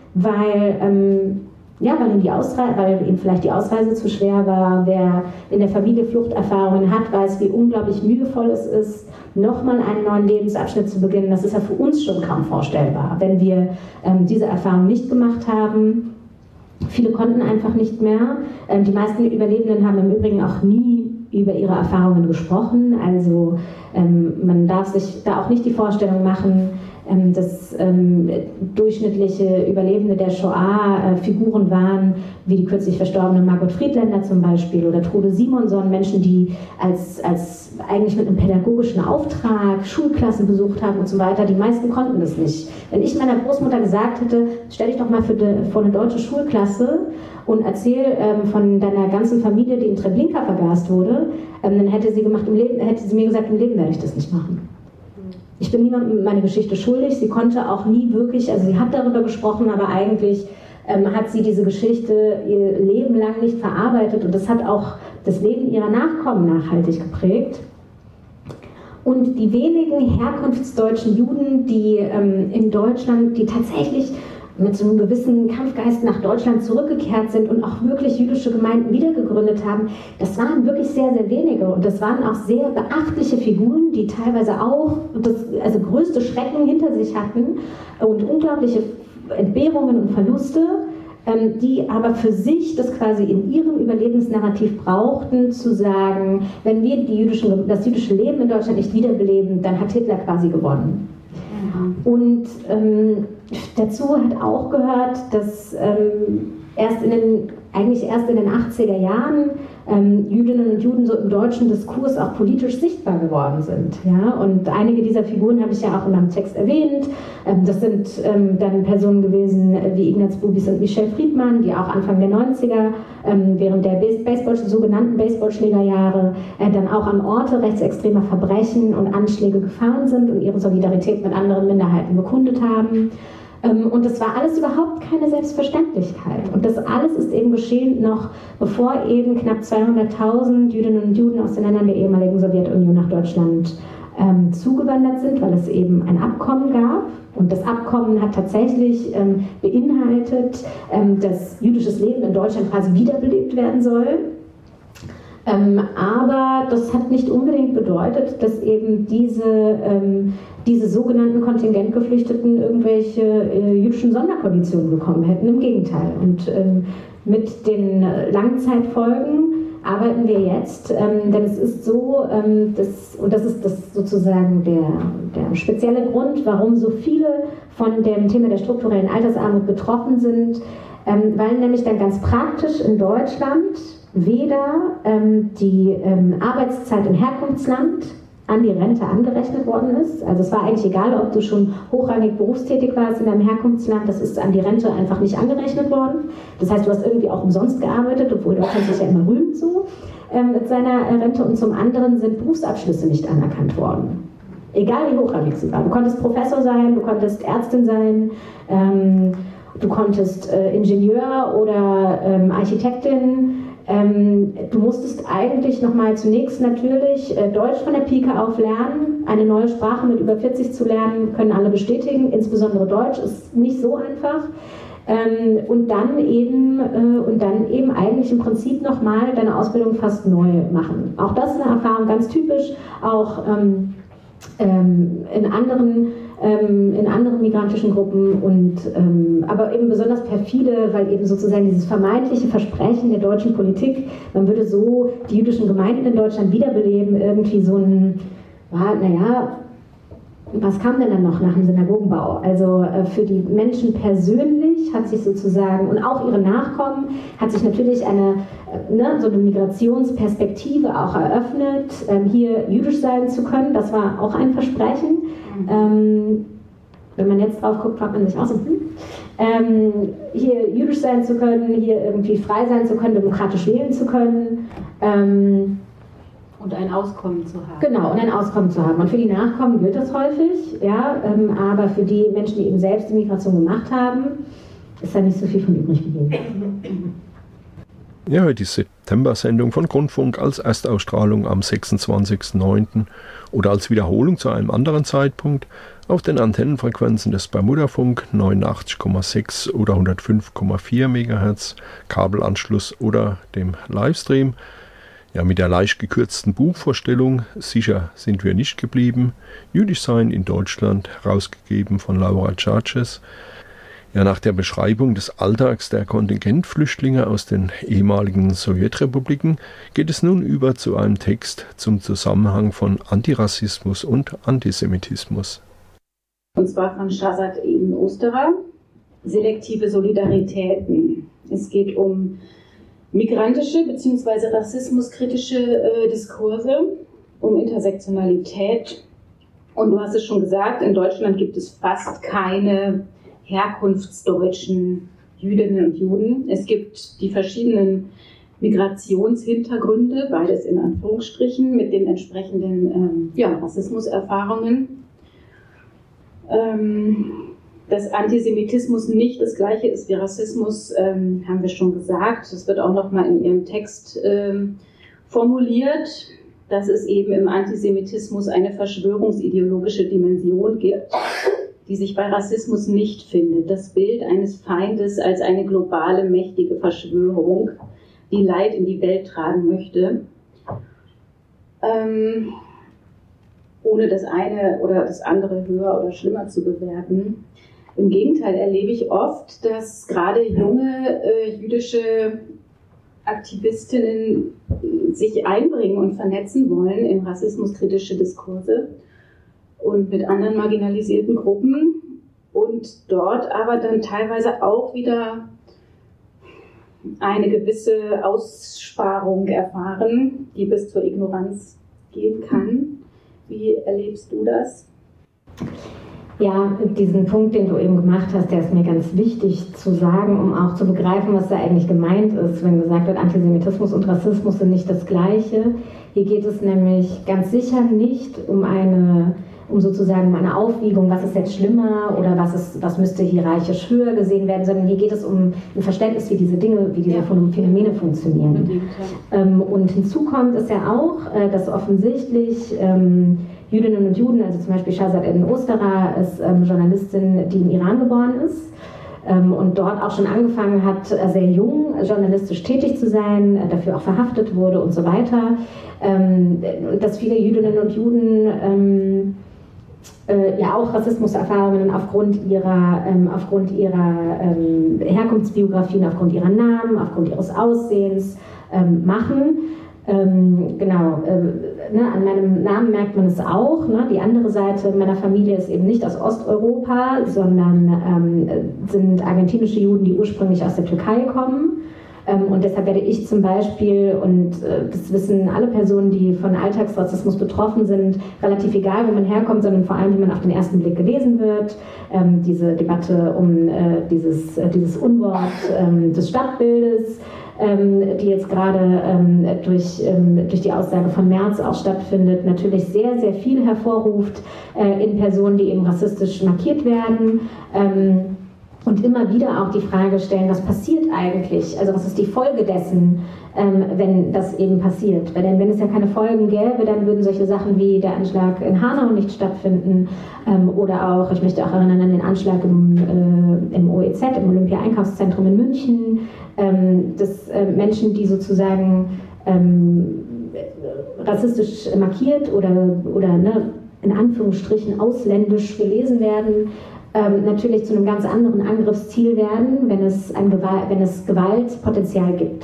weil, ähm, ja, weil, ihm die Ausreise, weil ihm vielleicht die Ausreise zu schwer war. Wer in der Familie Fluchterfahrungen hat, weiß, wie unglaublich mühevoll es ist, nochmal einen neuen Lebensabschnitt zu beginnen. Das ist ja für uns schon kaum vorstellbar, wenn wir ähm, diese Erfahrung nicht gemacht haben. Viele konnten einfach nicht mehr. Ähm, die meisten Überlebenden haben im Übrigen auch nie über ihre Erfahrungen gesprochen. Also ähm, man darf sich da auch nicht die Vorstellung machen, ähm, dass ähm, durchschnittliche Überlebende der Shoah äh, Figuren waren, wie die kürzlich verstorbene Margot Friedländer zum Beispiel oder Trude Simonson, Menschen, die als, als eigentlich mit einem pädagogischen Auftrag Schulklassen besucht haben und so weiter. Die meisten konnten das nicht. Wenn ich meiner Großmutter gesagt hätte, stell dich doch mal für de, vor eine deutsche Schulklasse und erzähl ähm, von deiner ganzen Familie, die in Treblinka vergast wurde, ähm, dann hätte sie, gemacht, im Leben, hätte sie mir gesagt, im Leben werde ich das nicht machen. Ich bin niemandem meine Geschichte schuldig. Sie konnte auch nie wirklich, also sie hat darüber gesprochen, aber eigentlich ähm, hat sie diese Geschichte ihr Leben lang nicht verarbeitet und das hat auch das Leben ihrer Nachkommen nachhaltig geprägt. Und die wenigen herkunftsdeutschen Juden, die ähm, in Deutschland, die tatsächlich mit so einem gewissen Kampfgeist nach Deutschland zurückgekehrt sind und auch wirklich jüdische Gemeinden wiedergegründet haben, das waren wirklich sehr, sehr wenige. Und das waren auch sehr beachtliche Figuren, die teilweise auch das also größte Schrecken hinter sich hatten und unglaubliche Entbehrungen und Verluste, ähm, die aber für sich das quasi in ihrem Überlebensnarrativ brauchten, zu sagen, wenn wir die jüdischen, das jüdische Leben in Deutschland nicht wiederbeleben, dann hat Hitler quasi gewonnen. Und ähm, dazu hat auch gehört, dass ähm, erst in den, eigentlich erst in den achtziger Jahren ähm, Jüdinnen und Juden so im deutschen Diskurs auch politisch sichtbar geworden sind. Ja? Und einige dieser Figuren habe ich ja auch in meinem Text erwähnt. Ähm, das sind ähm, dann Personen gewesen wie Ignaz Bubis und Michel Friedmann, die auch Anfang der neunziger ähm, während der Baseball, sogenannten Baseballschlägerjahre äh, dann auch an Orte rechtsextremer Verbrechen und Anschläge gefahren sind und ihre Solidarität mit anderen Minderheiten bekundet haben. Und das war alles überhaupt keine Selbstverständlichkeit. Und das alles ist eben geschehen noch, bevor eben knapp zweihunderttausend Jüdinnen und Juden aus den Ländern der ehemaligen Sowjetunion nach Deutschland ähm, zugewandert sind, weil es eben ein Abkommen gab. Und das Abkommen hat tatsächlich ähm, beinhaltet, ähm, dass jüdisches Leben in Deutschland quasi wiederbelebt werden soll. Ähm, aber das hat nicht unbedingt bedeutet, dass eben diese, ähm, diese sogenannten Kontingentgeflüchteten irgendwelche äh, jüdischen Sonderkonditionen bekommen hätten. Im Gegenteil. Und ähm, mit den Langzeitfolgen arbeiten wir jetzt, ähm, denn es ist so, ähm, dass, und das ist das sozusagen der, der spezielle Grund, warum so viele von dem Thema der strukturellen Altersarmut betroffen sind, ähm, weil nämlich dann ganz praktisch in Deutschland weder ähm, die ähm, Arbeitszeit im Herkunftsland an die Rente angerechnet worden ist. Also es war eigentlich egal, ob du schon hochrangig berufstätig warst in deinem Herkunftsland, das ist an die Rente einfach nicht angerechnet worden. Das heißt, du hast irgendwie auch umsonst gearbeitet, obwohl Deutschland sich ja immer rühmt so ähm, mit seiner Rente. Und zum anderen sind Berufsabschlüsse nicht anerkannt worden. Egal wie hochrangig sie waren. Du konntest Professor sein, du konntest Ärztin sein, ähm, du konntest äh, Ingenieur oder ähm, Architektin. Ähm, du musstest eigentlich nochmal zunächst natürlich äh, Deutsch von der Pike auf lernen. Eine neue Sprache mit über vierzig zu lernen, können alle bestätigen. Insbesondere Deutsch ist nicht so einfach. Ähm, und dann eben äh, und dann eben eigentlich im Prinzip nochmal deine Ausbildung fast neu machen. Auch das ist eine Erfahrung, ganz typisch, auch ähm, ähm, in anderen ähm, in anderen migrantischen Gruppen und ähm, aber eben besonders perfide, weil eben sozusagen dieses vermeintliche Versprechen der deutschen Politik, man würde so die jüdischen Gemeinden in Deutschland wiederbeleben, irgendwie so ein, war, naja, was kam denn dann noch nach dem Synagogenbau? Also äh, für die Menschen persönlich hat sich sozusagen, und auch ihre Nachkommen, hat sich natürlich eine, äh, ne, so eine Migrationsperspektive auch eröffnet, ähm, hier jüdisch sein zu können. Das war auch ein Versprechen. Mhm. Ähm, wenn man jetzt drauf guckt, fragt man sich auch so, hm, ähm, hier jüdisch sein zu können, hier irgendwie frei sein zu können, demokratisch wählen zu können. Ähm, Und ein Auskommen zu haben. Genau, und ein Auskommen zu haben. Und für die Nachkommen gilt das häufig, ja, ähm, aber für die Menschen, die eben selbst die Migration gemacht haben, ist da nicht so viel von übrig geblieben. Ja, die September-Sendung von Grundfunk als Erstausstrahlung am sechsundzwanzigsten neunten oder als Wiederholung zu einem anderen Zeitpunkt auf den Antennenfrequenzen des Bermudafunk neunundachtzig Komma sechs oder hundertfünf Komma vier Megahertz, Kabelanschluss oder dem Livestream. Ja, mit der leicht gekürzten Buchvorstellung Sicher sind wir nicht geblieben. Jüdisch sein in Deutschland, herausgegeben von Laura Tschartsches. Ja, nach der Beschreibung des Alltags der Kontingentflüchtlinge aus den ehemaligen Sowjetrepubliken geht es nun über zu einem Text zum Zusammenhang von Antirassismus und Antisemitismus. Und zwar von Shazad Eben Osterer, selektive Solidaritäten. Es geht um migrantische bzw. rassismuskritische äh, Diskurse, um Intersektionalität. Und du hast es schon gesagt, in Deutschland gibt es fast keine herkunftsdeutschen Jüdinnen und Juden. Es gibt die verschiedenen Migrationshintergründe, beides in Anführungsstrichen, mit den entsprechenden ähm, ja, Rassismuserfahrungen. Ähm, dass Antisemitismus nicht das Gleiche ist wie Rassismus, ähm, haben wir schon gesagt. Das wird auch nochmal in Ihrem Text ähm, formuliert, dass es eben im Antisemitismus eine verschwörungsideologische Dimension gibt, die sich bei Rassismus nicht findet. Das Bild eines Feindes als eine globale, mächtige Verschwörung, die Leid in die Welt tragen möchte, ähm, ohne das eine oder das andere höher oder schlimmer zu bewerten. Im Gegenteil erlebe ich oft, dass gerade junge äh, jüdische Aktivistinnen sich einbringen und vernetzen wollen in rassismuskritische Diskurse und mit anderen marginalisierten Gruppen und dort aber dann teilweise auch wieder eine gewisse Aussparung erfahren, die bis zur Ignoranz gehen kann. Wie erlebst du das? Ja, diesen Punkt, den du eben gemacht hast, der ist mir ganz wichtig zu sagen, um auch zu begreifen, was da eigentlich gemeint ist, wenn gesagt wird, Antisemitismus und Rassismus sind nicht das Gleiche. Hier geht es nämlich ganz sicher nicht um eine, um sozusagen eine Aufwiegung, was ist jetzt schlimmer oder was ist, was müsste hierarchisch höher gesehen werden, sondern hier geht es um ein Verständnis, wie diese Dinge, wie diese ja. Phänomene funktionieren. Ähm, und hinzu kommt es ja auch, äh, dass offensichtlich ähm, Jüdinnen und Juden, also zum Beispiel Shazad Eben Osterer ist ähm, Journalistin, die im Iran geboren ist ähm, und dort auch schon angefangen hat, äh, sehr jung journalistisch tätig zu sein, äh, dafür auch verhaftet wurde und so weiter. Ähm, dass viele Jüdinnen und Juden ähm, äh, ja auch Rassismuserfahrungen aufgrund ihrer, ähm, aufgrund ihrer ähm, Herkunftsbiografien, aufgrund ihrer Namen, aufgrund ihres Aussehens ähm, machen. Ähm, genau, äh, ne, an meinem Namen merkt man es auch. Ne? Die andere Seite meiner Familie ist eben nicht aus Osteuropa, sondern ähm, sind argentinische Juden, die ursprünglich aus der Türkei kommen. Ähm, und deshalb werde ich zum Beispiel, und äh, das wissen alle Personen, die von Alltagsrassismus betroffen sind, relativ egal, wo man herkommt, sondern vor allem, wie man auf den ersten Blick gelesen wird. Ähm, diese Debatte um äh, dieses, äh, dieses Unwort ähm, des Stadtbildes, die jetzt gerade ähm, durch, ähm, durch die Aussage von Merz auch stattfindet, natürlich sehr, sehr viel hervorruft äh, in Personen, die eben rassistisch markiert werden. Ähm, und immer wieder auch die Frage stellen, was passiert eigentlich? Also was ist die Folge dessen, ähm, wenn das eben passiert? Weil denn wenn es ja keine Folgen gäbe, dann würden solche Sachen wie der Anschlag in Hanau nicht stattfinden ähm, oder auch, ich möchte auch erinnern an den Anschlag im, äh, im O E Z, im Olympia-Einkaufszentrum in München, ähm, dass äh, Menschen, die sozusagen ähm, rassistisch markiert oder, oder ne, in Anführungsstrichen ausländisch gelesen werden, Ähm, natürlich zu einem ganz anderen Angriffsziel werden, wenn es, ein Gewalt, wenn es Gewaltpotenzial gibt.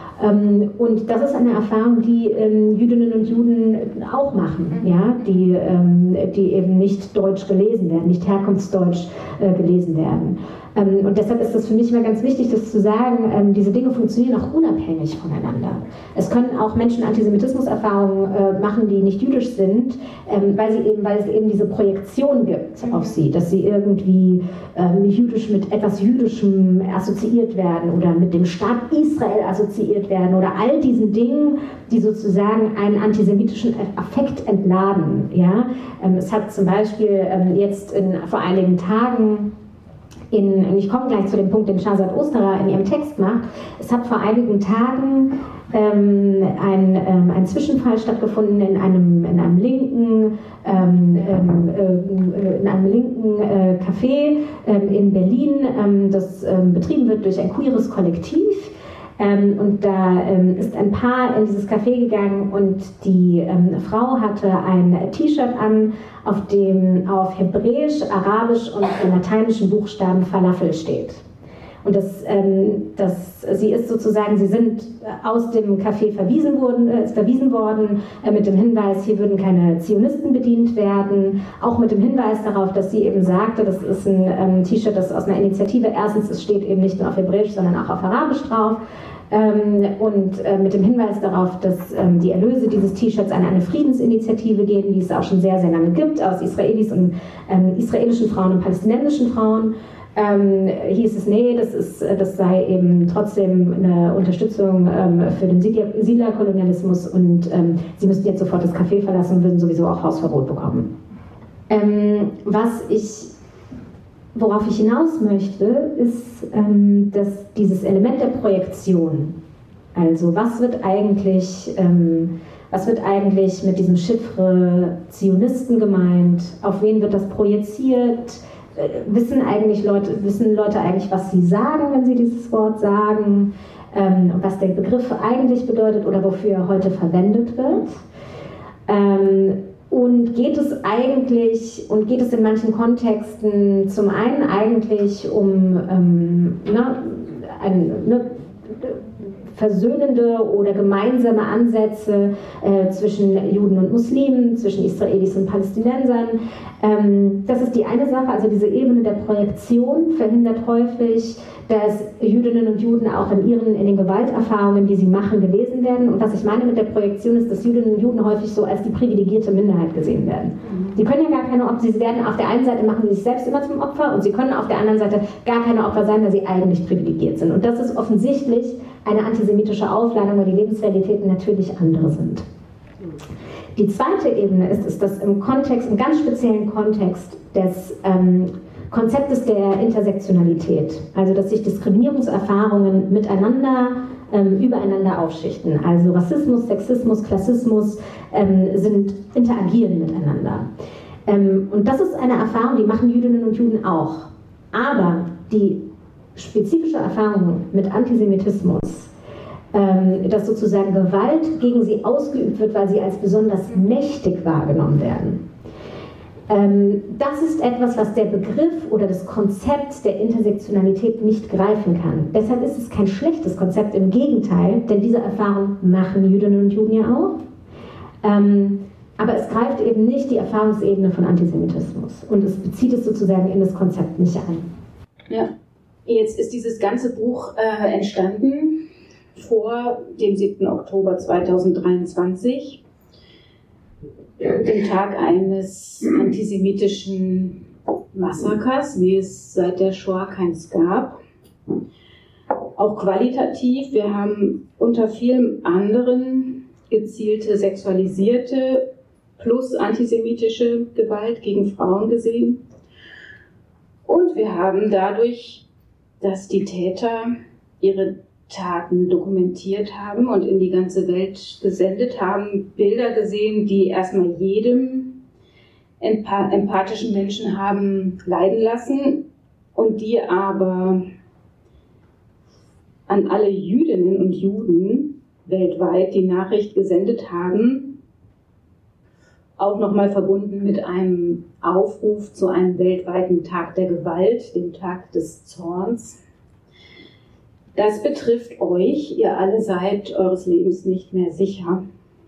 Ähm, und das ist eine Erfahrung, die ähm, Jüdinnen und Juden auch machen, ja? die, ähm, die eben nicht deutsch gelesen werden, nicht herkunftsdeutsch äh, gelesen werden. Ähm, und deshalb ist es für mich immer ganz wichtig, das zu sagen, ähm, diese Dinge funktionieren auch unabhängig voneinander. Es können auch Menschen Antisemitismuserfahrungen äh, machen, die nicht jüdisch sind, ähm, weil, sie eben, weil es eben diese Projektion gibt auf sie, dass sie irgendwie ähm, jüdisch mit etwas Jüdischem assoziiert werden oder mit dem Staat Israel assoziiert werden oder all diesen Dingen, die sozusagen einen antisemitischen Affekt entladen. Ja? Ähm, es hat zum Beispiel ähm, jetzt in, vor einigen Tagen In, und ich komme gleich zu dem Punkt, den Shahzad Osterer in ihrem Text macht. Es hat vor einigen Tagen ähm, ein, ähm, ein Zwischenfall stattgefunden in einem, in einem linken, ähm, äh, in einem linken äh, Café ähm, in Berlin, ähm, das ähm, betrieben wird durch ein queeres Kollektiv. Ähm, und da ähm, ist ein Paar in dieses Café gegangen und die ähm, Frau hatte ein T-Shirt an, auf dem auf Hebräisch, Arabisch und lateinischen Buchstaben Falafel steht. Und das, ähm, das, sie ist sozusagen, sie sind aus dem Café verwiesen worden, äh, verwiesen worden äh, mit dem Hinweis, hier würden keine Zionisten bedient werden, auch mit dem Hinweis darauf, dass sie eben sagte, das ist ein ähm, T-Shirt, das aus einer Initiative, erstens, es steht eben nicht nur auf Hebräisch, sondern auch auf Arabisch drauf. Ähm, und äh, mit dem Hinweis darauf, dass ähm, die Erlöse dieses T-Shirts an eine Friedensinitiative gehen, die es auch schon sehr, sehr lange gibt, aus Israelis und ähm, israelischen Frauen und palästinensischen Frauen. Ähm, hieß es, nee, das, ist, das sei eben trotzdem eine Unterstützung ähm, für den Siedlerkolonialismus und ähm, sie müssten jetzt sofort das Café verlassen und würden sowieso auch Hausverbot bekommen. Ähm, was ich Worauf ich hinaus möchte, ist ähm, dass dieses Element der Projektion. Also was wird eigentlich, ähm, was wird eigentlich mit diesem Chiffre Zionisten gemeint? Auf wen wird das projiziert? Äh, wissen eigentlich Leute, wissen Leute eigentlich, was sie sagen, wenn sie dieses Wort sagen? Ähm, was der Begriff eigentlich bedeutet oder wofür er heute verwendet wird? Ähm, Und geht es eigentlich, und geht es in manchen Kontexten zum einen eigentlich um ähm, ne, ein, ne, versöhnende oder gemeinsame Ansätze äh, zwischen Juden und Muslimen, zwischen Israelis und Palästinensern. Ähm, das ist die eine Sache, also diese Ebene der Projektion verhindert häufig, dass Jüdinnen und Juden auch in ihren, in den Gewalterfahrungen, die sie machen, gelesen werden. Und was ich meine mit der Projektion ist, dass Jüdinnen und Juden häufig so als die privilegierte Minderheit gesehen werden. Sie können ja gar keine Opfer, sie werden auf der einen Seite machen sie sich selbst immer zum Opfer und sie können auf der anderen Seite gar keine Opfer sein, weil sie eigentlich privilegiert sind. Und das ist offensichtlich eine antisemitische Aufladung, weil die Lebensrealitäten natürlich andere sind. Die zweite Ebene ist, ist dass im Kontext, im ganz speziellen Kontext des ähm, Konzeptes der Intersektionalität, also dass sich Diskriminierungserfahrungen miteinander, ähm, übereinander aufschichten. Also Rassismus, Sexismus, Klassismus ähm, sind, interagieren miteinander. Ähm, und das ist eine Erfahrung, die machen Jüdinnen und Juden auch. Aber die spezifische Erfahrung mit Antisemitismus, ähm, dass sozusagen Gewalt gegen sie ausgeübt wird, weil sie als besonders mächtig wahrgenommen werden. Das ist etwas, was der Begriff oder das Konzept der Intersektionalität nicht greifen kann. Deshalb ist es kein schlechtes Konzept, im Gegenteil, denn diese Erfahrung machen Jüdinnen und Juden ja auch. Aber es greift eben nicht die Erfahrungsebene von Antisemitismus und es bezieht es sozusagen in das Konzept nicht ein. Ja, jetzt ist dieses ganze Buch äh, entstanden vor dem siebten Oktober zweitausenddreiundzwanzig. Den Tag eines antisemitischen Massakers, wie es seit der Shoah keins gab. Auch qualitativ, wir haben unter vielem anderen gezielte sexualisierte plus antisemitische Gewalt gegen Frauen gesehen. Und wir haben dadurch, dass die Täter ihre Taten dokumentiert haben und in die ganze Welt gesendet haben, Bilder gesehen, die erstmal jedem empathischen Menschen haben leiden lassen und die aber an alle Jüdinnen und Juden weltweit die Nachricht gesendet haben, auch nochmal verbunden mit einem Aufruf zu einem weltweiten Tag der Gewalt, dem Tag des Zorns. Das betrifft euch, ihr alle seid eures Lebens nicht mehr sicher.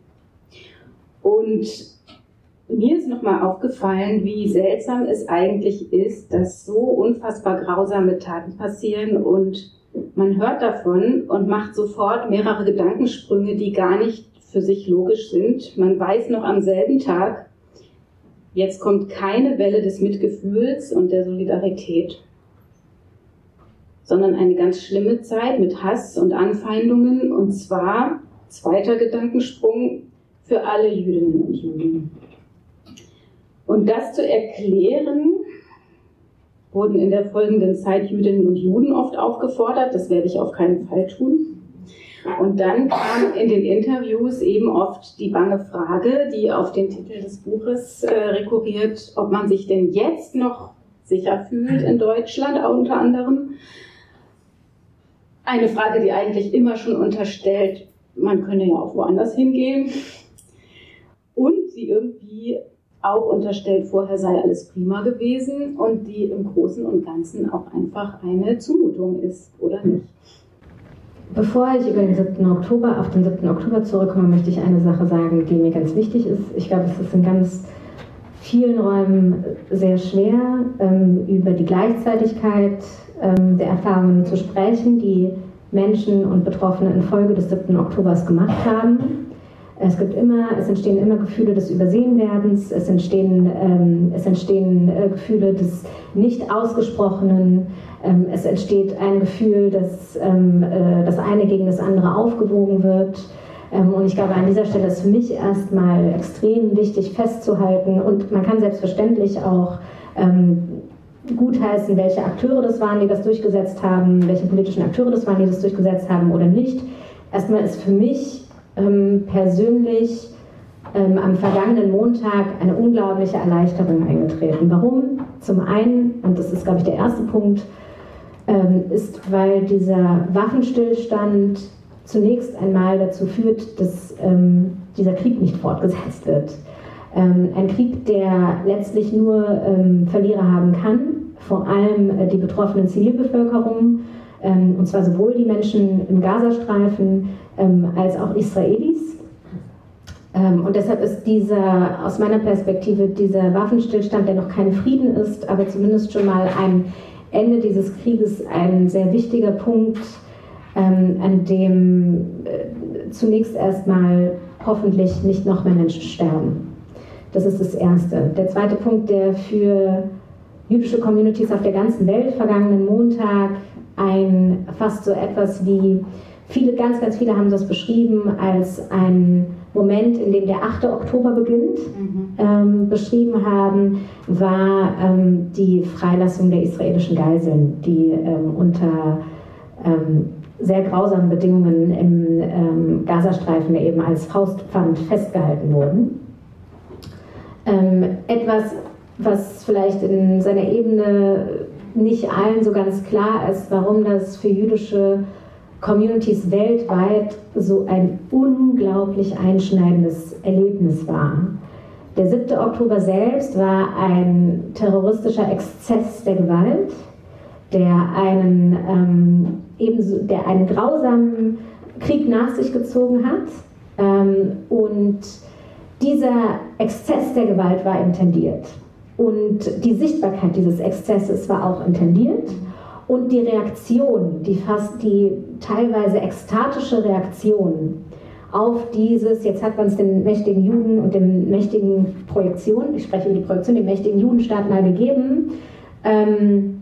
Und mir ist nochmal aufgefallen, wie seltsam es eigentlich ist, dass so unfassbar grausame Taten passieren und man hört davon und macht sofort mehrere Gedankensprünge, die gar nicht für sich logisch sind. Man weiß noch am selben Tag, jetzt kommt keine Welle des Mitgefühls und der Solidarität, sondern eine ganz schlimme Zeit mit Hass und Anfeindungen, und zwar, zweiter Gedankensprung, für alle Jüdinnen und Juden. Und das zu erklären, wurden in der folgenden Zeit Jüdinnen und Juden oft aufgefordert. Das werde ich auf keinen Fall tun. Und dann kam in den Interviews eben oft die bange Frage, die auf den Titel des Buches äh, rekurriert, ob man sich denn jetzt noch sicher fühlt in Deutschland, auch unter anderem. Eine Frage, die eigentlich immer schon unterstellt, man könne ja auch woanders hingehen. Und die irgendwie auch unterstellt, vorher sei alles prima gewesen und die im Großen und Ganzen auch einfach eine Zumutung ist, oder nicht? Bevor ich über den siebten Oktober, auf den siebten Oktober zurückkomme, möchte ich eine Sache sagen, die mir ganz wichtig ist. Ich glaube, es ist in ganz vielen Räumen sehr schwer, ähm, über die Gleichzeitigkeit ähm, der Erfahrungen zu sprechen, die Menschen und Betroffene infolge des siebten Oktobers gemacht haben. Es gibt immer, es entstehen immer Gefühle des Übersehenwerdens, es entstehen, ähm, es entstehen äh, Gefühle des Nicht-Ausgesprochenen, ähm, es entsteht ein Gefühl, dass ähm, äh, das eine gegen das andere aufgewogen wird. Ähm, und ich glaube, an dieser Stelle ist für mich erstmal extrem wichtig festzuhalten, und man kann selbstverständlich auch ähm, gutheißen, welche Akteure das waren, die das durchgesetzt haben, welche politischen Akteure das waren, die das durchgesetzt haben oder nicht. Erstmal ist für mich Ähm, persönlich ähm, am vergangenen Montag eine unglaubliche Erleichterung eingetreten. Warum? Zum einen, und das ist, glaube ich, der erste Punkt, ähm, ist, weil dieser Waffenstillstand zunächst einmal dazu führt, dass ähm, dieser Krieg nicht fortgesetzt wird. Ähm, ein Krieg, der letztlich nur ähm, Verlierer haben kann, vor allem äh, die betroffenen Zivilbevölkerung, ähm, und zwar sowohl die Menschen im Gazastreifen, Ähm, als auch Israelis. Ähm, und deshalb ist dieser, aus meiner Perspektive, dieser Waffenstillstand, der noch kein Frieden ist, aber zumindest schon mal ein Ende dieses Krieges, ein sehr wichtiger Punkt, ähm, an dem äh, zunächst erstmal hoffentlich nicht noch mehr Menschen sterben. Das ist das Erste. Der zweite Punkt, der für jüdische Communities auf der ganzen Welt vergangenen Montag ein fast so etwas wie Viele, ganz, ganz viele haben das beschrieben als einen Moment, in dem der achte Oktober beginnt, mhm. ähm, beschrieben haben, war ähm, die Freilassung der israelischen Geiseln, die ähm, unter ähm, sehr grausamen Bedingungen im ähm, Gazastreifen eben als Faustpfand festgehalten wurden. Ähm, etwas, was vielleicht in seiner Ebene nicht allen so ganz klar ist, warum das für jüdische Communities weltweit so ein unglaublich einschneidendes Erlebnis war. Der siebte Oktober selbst war ein terroristischer Exzess der Gewalt, der einen, ähm, ebenso, der einen grausamen Krieg nach sich gezogen hat. Ähm, und dieser Exzess der Gewalt war intendiert. Und die Sichtbarkeit dieses Exzesses war auch intendiert. Und die Reaktion, die fast die teilweise ekstatische Reaktion auf dieses, jetzt hat man es den mächtigen Juden und den mächtigen Projektionen, ich spreche über die Projektion, dem mächtigen Judenstaat mal gegeben, ähm,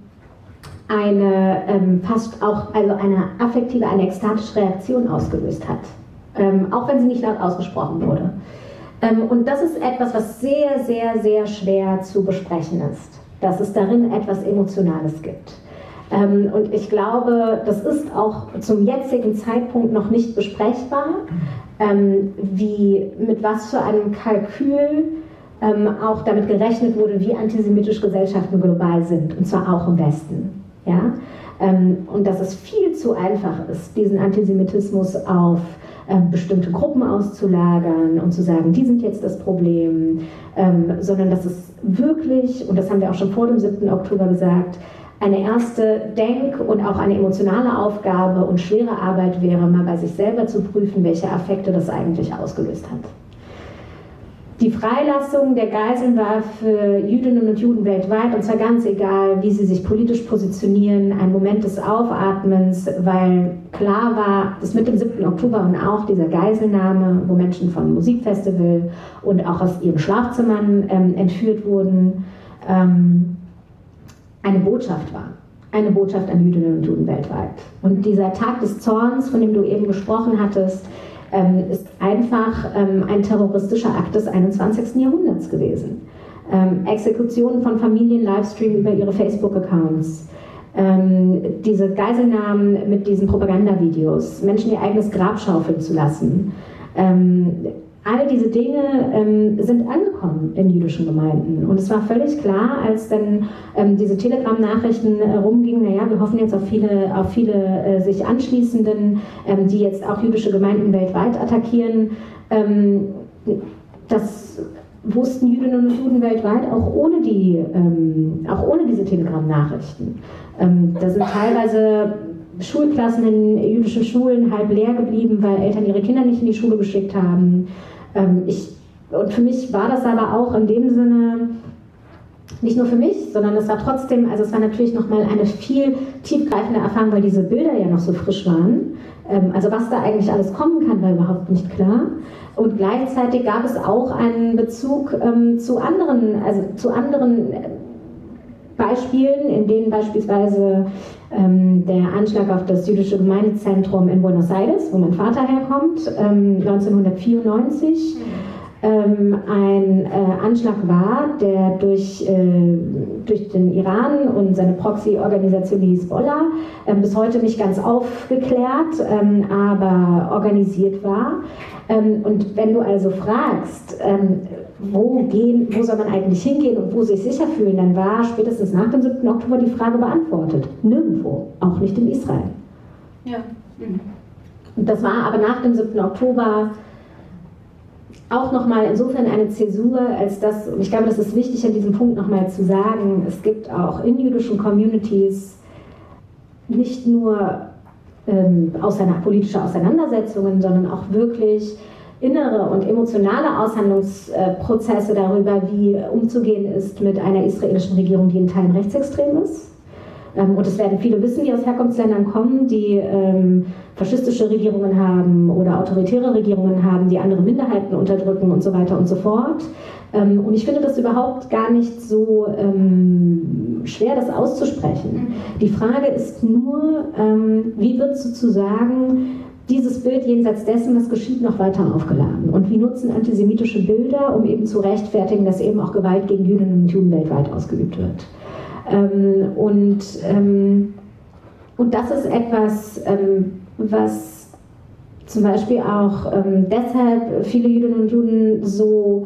eine ähm, fast auch also eine affektive, eine ekstatische Reaktion ausgelöst hat, ähm, auch wenn sie nicht laut ausgesprochen wurde. Ähm, und das ist etwas, was sehr, sehr, sehr schwer zu besprechen ist, dass es darin etwas Emotionales gibt. Und ich glaube, das ist auch zum jetzigen Zeitpunkt noch nicht besprechbar, wie, mit was für einem Kalkül auch damit gerechnet wurde, wie antisemitisch Gesellschaften global sind, und zwar auch im Westen. Ja? Und dass es viel zu einfach ist, diesen Antisemitismus auf bestimmte Gruppen auszulagern und zu sagen, die sind jetzt das Problem, sondern dass es wirklich, und das haben wir auch schon vor dem siebten Oktober gesagt, eine erste Denk- und auch eine emotionale Aufgabe und schwere Arbeit wäre, mal bei sich selber zu prüfen, welche Affekte das eigentlich ausgelöst hat. Die Freilassung der Geiseln war für Jüdinnen und Juden weltweit, und zwar ganz egal, wie sie sich politisch positionieren, ein Moment des Aufatmens, weil klar war, dass mit dem siebten Oktober und auch dieser Geiselnahme, wo Menschen vom Musikfestival und auch aus ihren Schlafzimmern ähm, entführt wurden, ähm, eine Botschaft war. Eine Botschaft an Jüdinnen und Juden weltweit. Und dieser Tag des Zorns, von dem du eben gesprochen hattest, ähm, ist einfach ähm, ein terroristischer Akt des einundzwanzigsten Jahrhunderts gewesen. ähm, Exekutionen von Familien Livestream über ihre Facebook-Accounts, ähm, diese Geiselnahmen mit diesen Propagandavideos, Menschen ihr eigenes Grab schaufeln zu lassen. Ähm, all diese Dinge ähm, sind angekommen in jüdischen Gemeinden. Und es war völlig klar, als dann ähm, diese Telegram-Nachrichten äh, rumgingen, naja, wir hoffen jetzt auf viele, auf viele äh, sich anschließenden, ähm, die jetzt auch jüdische Gemeinden weltweit attackieren. Ähm, das wussten Jüdinnen und Juden weltweit auch ohne, die, ähm, auch ohne diese Telegram-Nachrichten. Ähm, da sind teilweise Schulklassen in jüdischen Schulen halb leer geblieben, weil Eltern ihre Kinder nicht in die Schule geschickt haben. Ähm, ich, und für mich war das aber auch in dem Sinne, nicht nur für mich, sondern es war trotzdem, also es war natürlich nochmal eine viel tiefgreifende Erfahrung, weil diese Bilder ja noch so frisch waren. Ähm, also was da eigentlich alles kommen kann, war überhaupt nicht klar. Und gleichzeitig gab es auch einen Bezug ähm, zu anderen, also zu anderen Beispielen, in denen beispielsweise ähm, der Anschlag auf das jüdische Gemeindezentrum in Buenos Aires, wo mein Vater herkommt, ähm, neunzehnhundertvierundneunzig, ähm, ein äh, Anschlag war, der durch, äh, durch den Iran und seine Proxy-Organisation, die Hisbollah, äh, bis heute nicht ganz aufgeklärt, ähm, aber organisiert war. Ähm, und wenn du also fragst, ähm, wo, gehen, wo soll man eigentlich hingehen und wo sich sicher fühlen, dann war spätestens nach dem siebten Oktober die Frage beantwortet. Nirgendwo, auch nicht in Israel. Ja. Mhm. Und das war aber nach dem siebten Oktober auch nochmal insofern eine Zäsur, als das, und ich glaube, das ist wichtig an diesem Punkt nochmal zu sagen, es gibt auch in jüdischen Communities nicht nur ähm, auseinander, politische Auseinandersetzungen, sondern auch wirklich innere und emotionale Aushandlungsprozesse darüber, wie umzugehen ist mit einer israelischen Regierung, die in Teilen rechtsextrem ist. Und es werden viele wissen, die aus Herkunftsländern kommen, die ähm, faschistische Regierungen haben oder autoritäre Regierungen haben, die andere Minderheiten unterdrücken und so weiter und so fort. Ähm, und ich finde das überhaupt gar nicht so ähm, schwer, das auszusprechen. Die Frage ist nur, ähm, wie wird sozusagen dieses Bild jenseits dessen, was geschieht, noch weiter aufgeladen? Und wie nutzen antisemitische Bilder, um eben zu rechtfertigen, dass eben auch Gewalt gegen Jüdinnen und Juden weltweit ausgeübt wird? Ähm, und, ähm, und das ist etwas, ähm, was zum Beispiel auch ähm, deshalb viele Jüdinnen und Juden so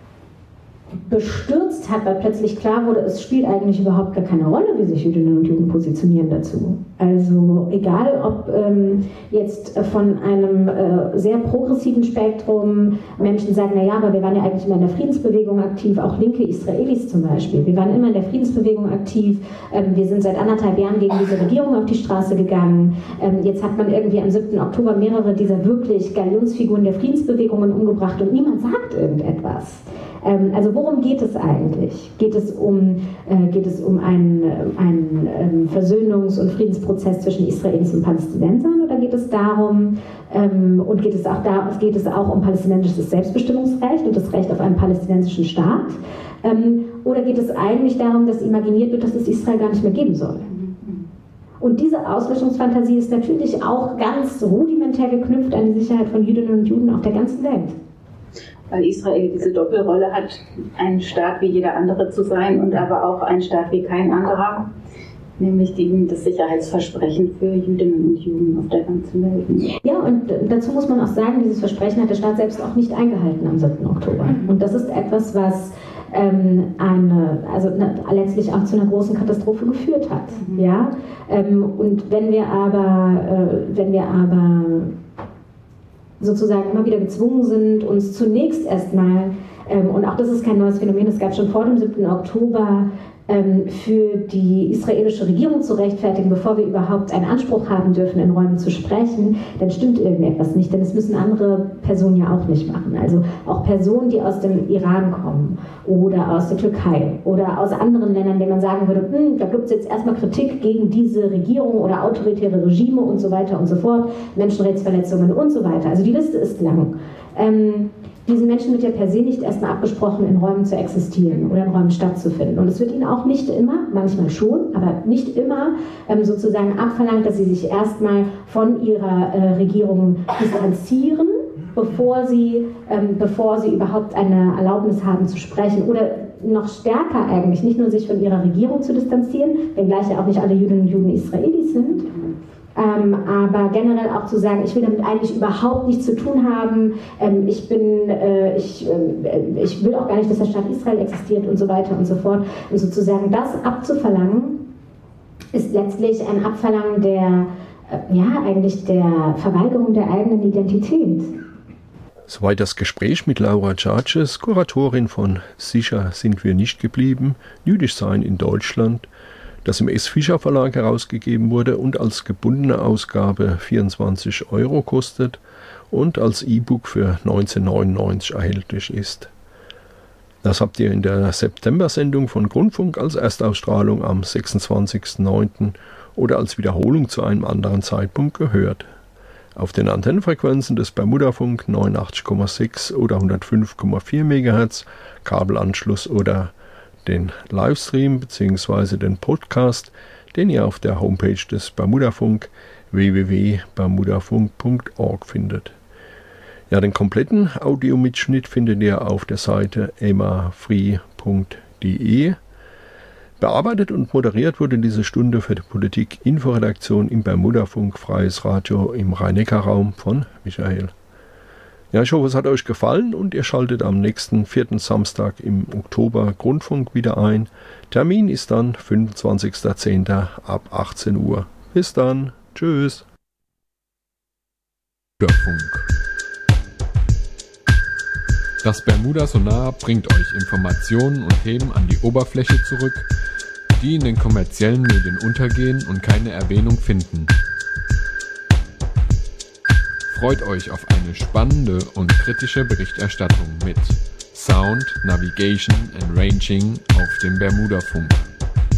bestürzt hat, weil plötzlich klar wurde, es spielt eigentlich überhaupt gar keine Rolle, wie sich Jüdinnen und Juden positionieren dazu. Also egal, ob ähm, jetzt von einem äh, sehr progressiven Spektrum Menschen sagen, naja, aber wir waren ja eigentlich immer in der Friedensbewegung aktiv, auch linke Israelis zum Beispiel. Wir waren immer in der Friedensbewegung aktiv, ähm, wir sind seit anderthalb Jahren gegen diese Regierung auf die Straße gegangen. Ähm, jetzt hat man irgendwie am siebten Oktober mehrere dieser wirklich Galionsfiguren der Friedensbewegungen umgebracht und niemand sagt irgendetwas. Also worum geht es eigentlich? Geht es um, äh, geht es um einen, einen ähm, Versöhnungs- und Friedensprozess zwischen Israelis und Palästinensern oder geht es darum, ähm, und geht es, auch da, geht es auch um palästinensisches Selbstbestimmungsrecht und das Recht auf einen palästinensischen Staat? Ähm, oder geht es eigentlich darum, dass imaginiert wird, dass es Israel gar nicht mehr geben soll? Und diese Auslöschungsfantasie ist natürlich auch ganz rudimentär geknüpft an die Sicherheit von Jüdinnen und Juden auf der ganzen Welt. Weil Israel diese Doppelrolle hat, ein Staat wie jeder andere zu sein und aber auch ein Staat wie kein anderer, nämlich die, das Sicherheitsversprechen für Jüdinnen und Juden auf der ganzen Welt. Ja, und dazu muss man auch sagen, dieses Versprechen hat der Staat selbst auch nicht eingehalten am siebten Oktober. Und das ist etwas, was ähm, eine, also ne, letztlich auch zu einer großen Katastrophe geführt hat. Mhm. Ja? Ähm, und wenn wir aber, äh, wenn wir aber sozusagen immer wieder gezwungen sind, uns zunächst erstmal, ähm, und auch das ist kein neues Phänomen, es gab schon vor dem siebten Oktober, ähm, für die israelische Regierung zu rechtfertigen, bevor wir überhaupt einen Anspruch haben dürfen, in Räumen zu sprechen, dann stimmt irgendetwas nicht, denn das müssen andere Personen ja auch nicht machen. Also auch Personen, die aus dem Iran kommen oder aus der Türkei oder aus anderen Ländern, denen man sagen würde, hm, da gibt es jetzt erstmal Kritik gegen diese Regierung oder autoritäre Regime und so weiter und so fort, Menschenrechtsverletzungen und so weiter. Also die Liste ist lang. Ähm, Diesen Menschen wird ja per se nicht erstmal abgesprochen, in Räumen zu existieren oder in Räumen stattzufinden. Und es wird ihnen auch nicht immer, manchmal schon, aber nicht immer ähm, sozusagen abverlangt, dass sie sich erstmal von ihrer äh, Regierung distanzieren, bevor sie, ähm, bevor sie überhaupt eine Erlaubnis haben zu sprechen oder noch stärker eigentlich, nicht nur sich von ihrer Regierung zu distanzieren, wenngleich ja auch nicht alle Jüdinnen und Juden Israelis sind, ähm, aber generell auch zu sagen, ich will damit eigentlich überhaupt nichts zu tun haben, ähm, ich bin, äh, ich, äh, ich will auch gar nicht, dass der Staat Israel existiert und so weiter und so fort. Und sozusagen das abzuverlangen, ist letztlich ein Abverlangen der, äh, ja, eigentlich der Verweigerung der eigenen Identität. Soweit das Gespräch mit Laura Tschartsches, Kuratorin von Sicher sind wir nicht geblieben, Jüdisch sein in Deutschland, das im S. Fischer Verlag herausgegeben wurde und als gebundene Ausgabe vierundzwanzig Euro kostet und als E-Book für neunzehn neunundneunzig erhältlich ist. Das habt ihr in der September-Sendung von Grundfunk als Erstausstrahlung am sechsundzwanzigsten neunten oder als Wiederholung zu einem anderen Zeitpunkt gehört. Auf den Antennenfrequenzen des Bermudafunk neunundachtzig Komma sechs oder hundertfünf Komma vier Megahertz, Kabelanschluss oder den Livestream bzw. den Podcast, den ihr auf der Homepage des Bermudafunk w w w punkt bermudafunk punkt org findet. Ja, den kompletten Audiomitschnitt findet ihr auf der Seite emafree punkt de. Bearbeitet und moderiert wurde diese Stunde für die Politik-Inforedaktion im Bermudafunk Freies Radio im Rhein-Neckar-Raum von Michael. Ja, ich hoffe, es hat euch gefallen und ihr schaltet am nächsten vierten Samstag im Oktober Grundfunk wieder ein. Termin ist dann fünfundzwanzigster zehnter ab achtzehn Uhr. Bis dann. Tschüss. Bermudafunk. Das Bermuda Sonar bringt euch Informationen und Themen an die Oberfläche zurück, die in den kommerziellen Medien untergehen und keine Erwähnung finden. Freut euch auf eine spannende und kritische Berichterstattung mit Sound, Navigation and Ranging auf dem Bermudafunk.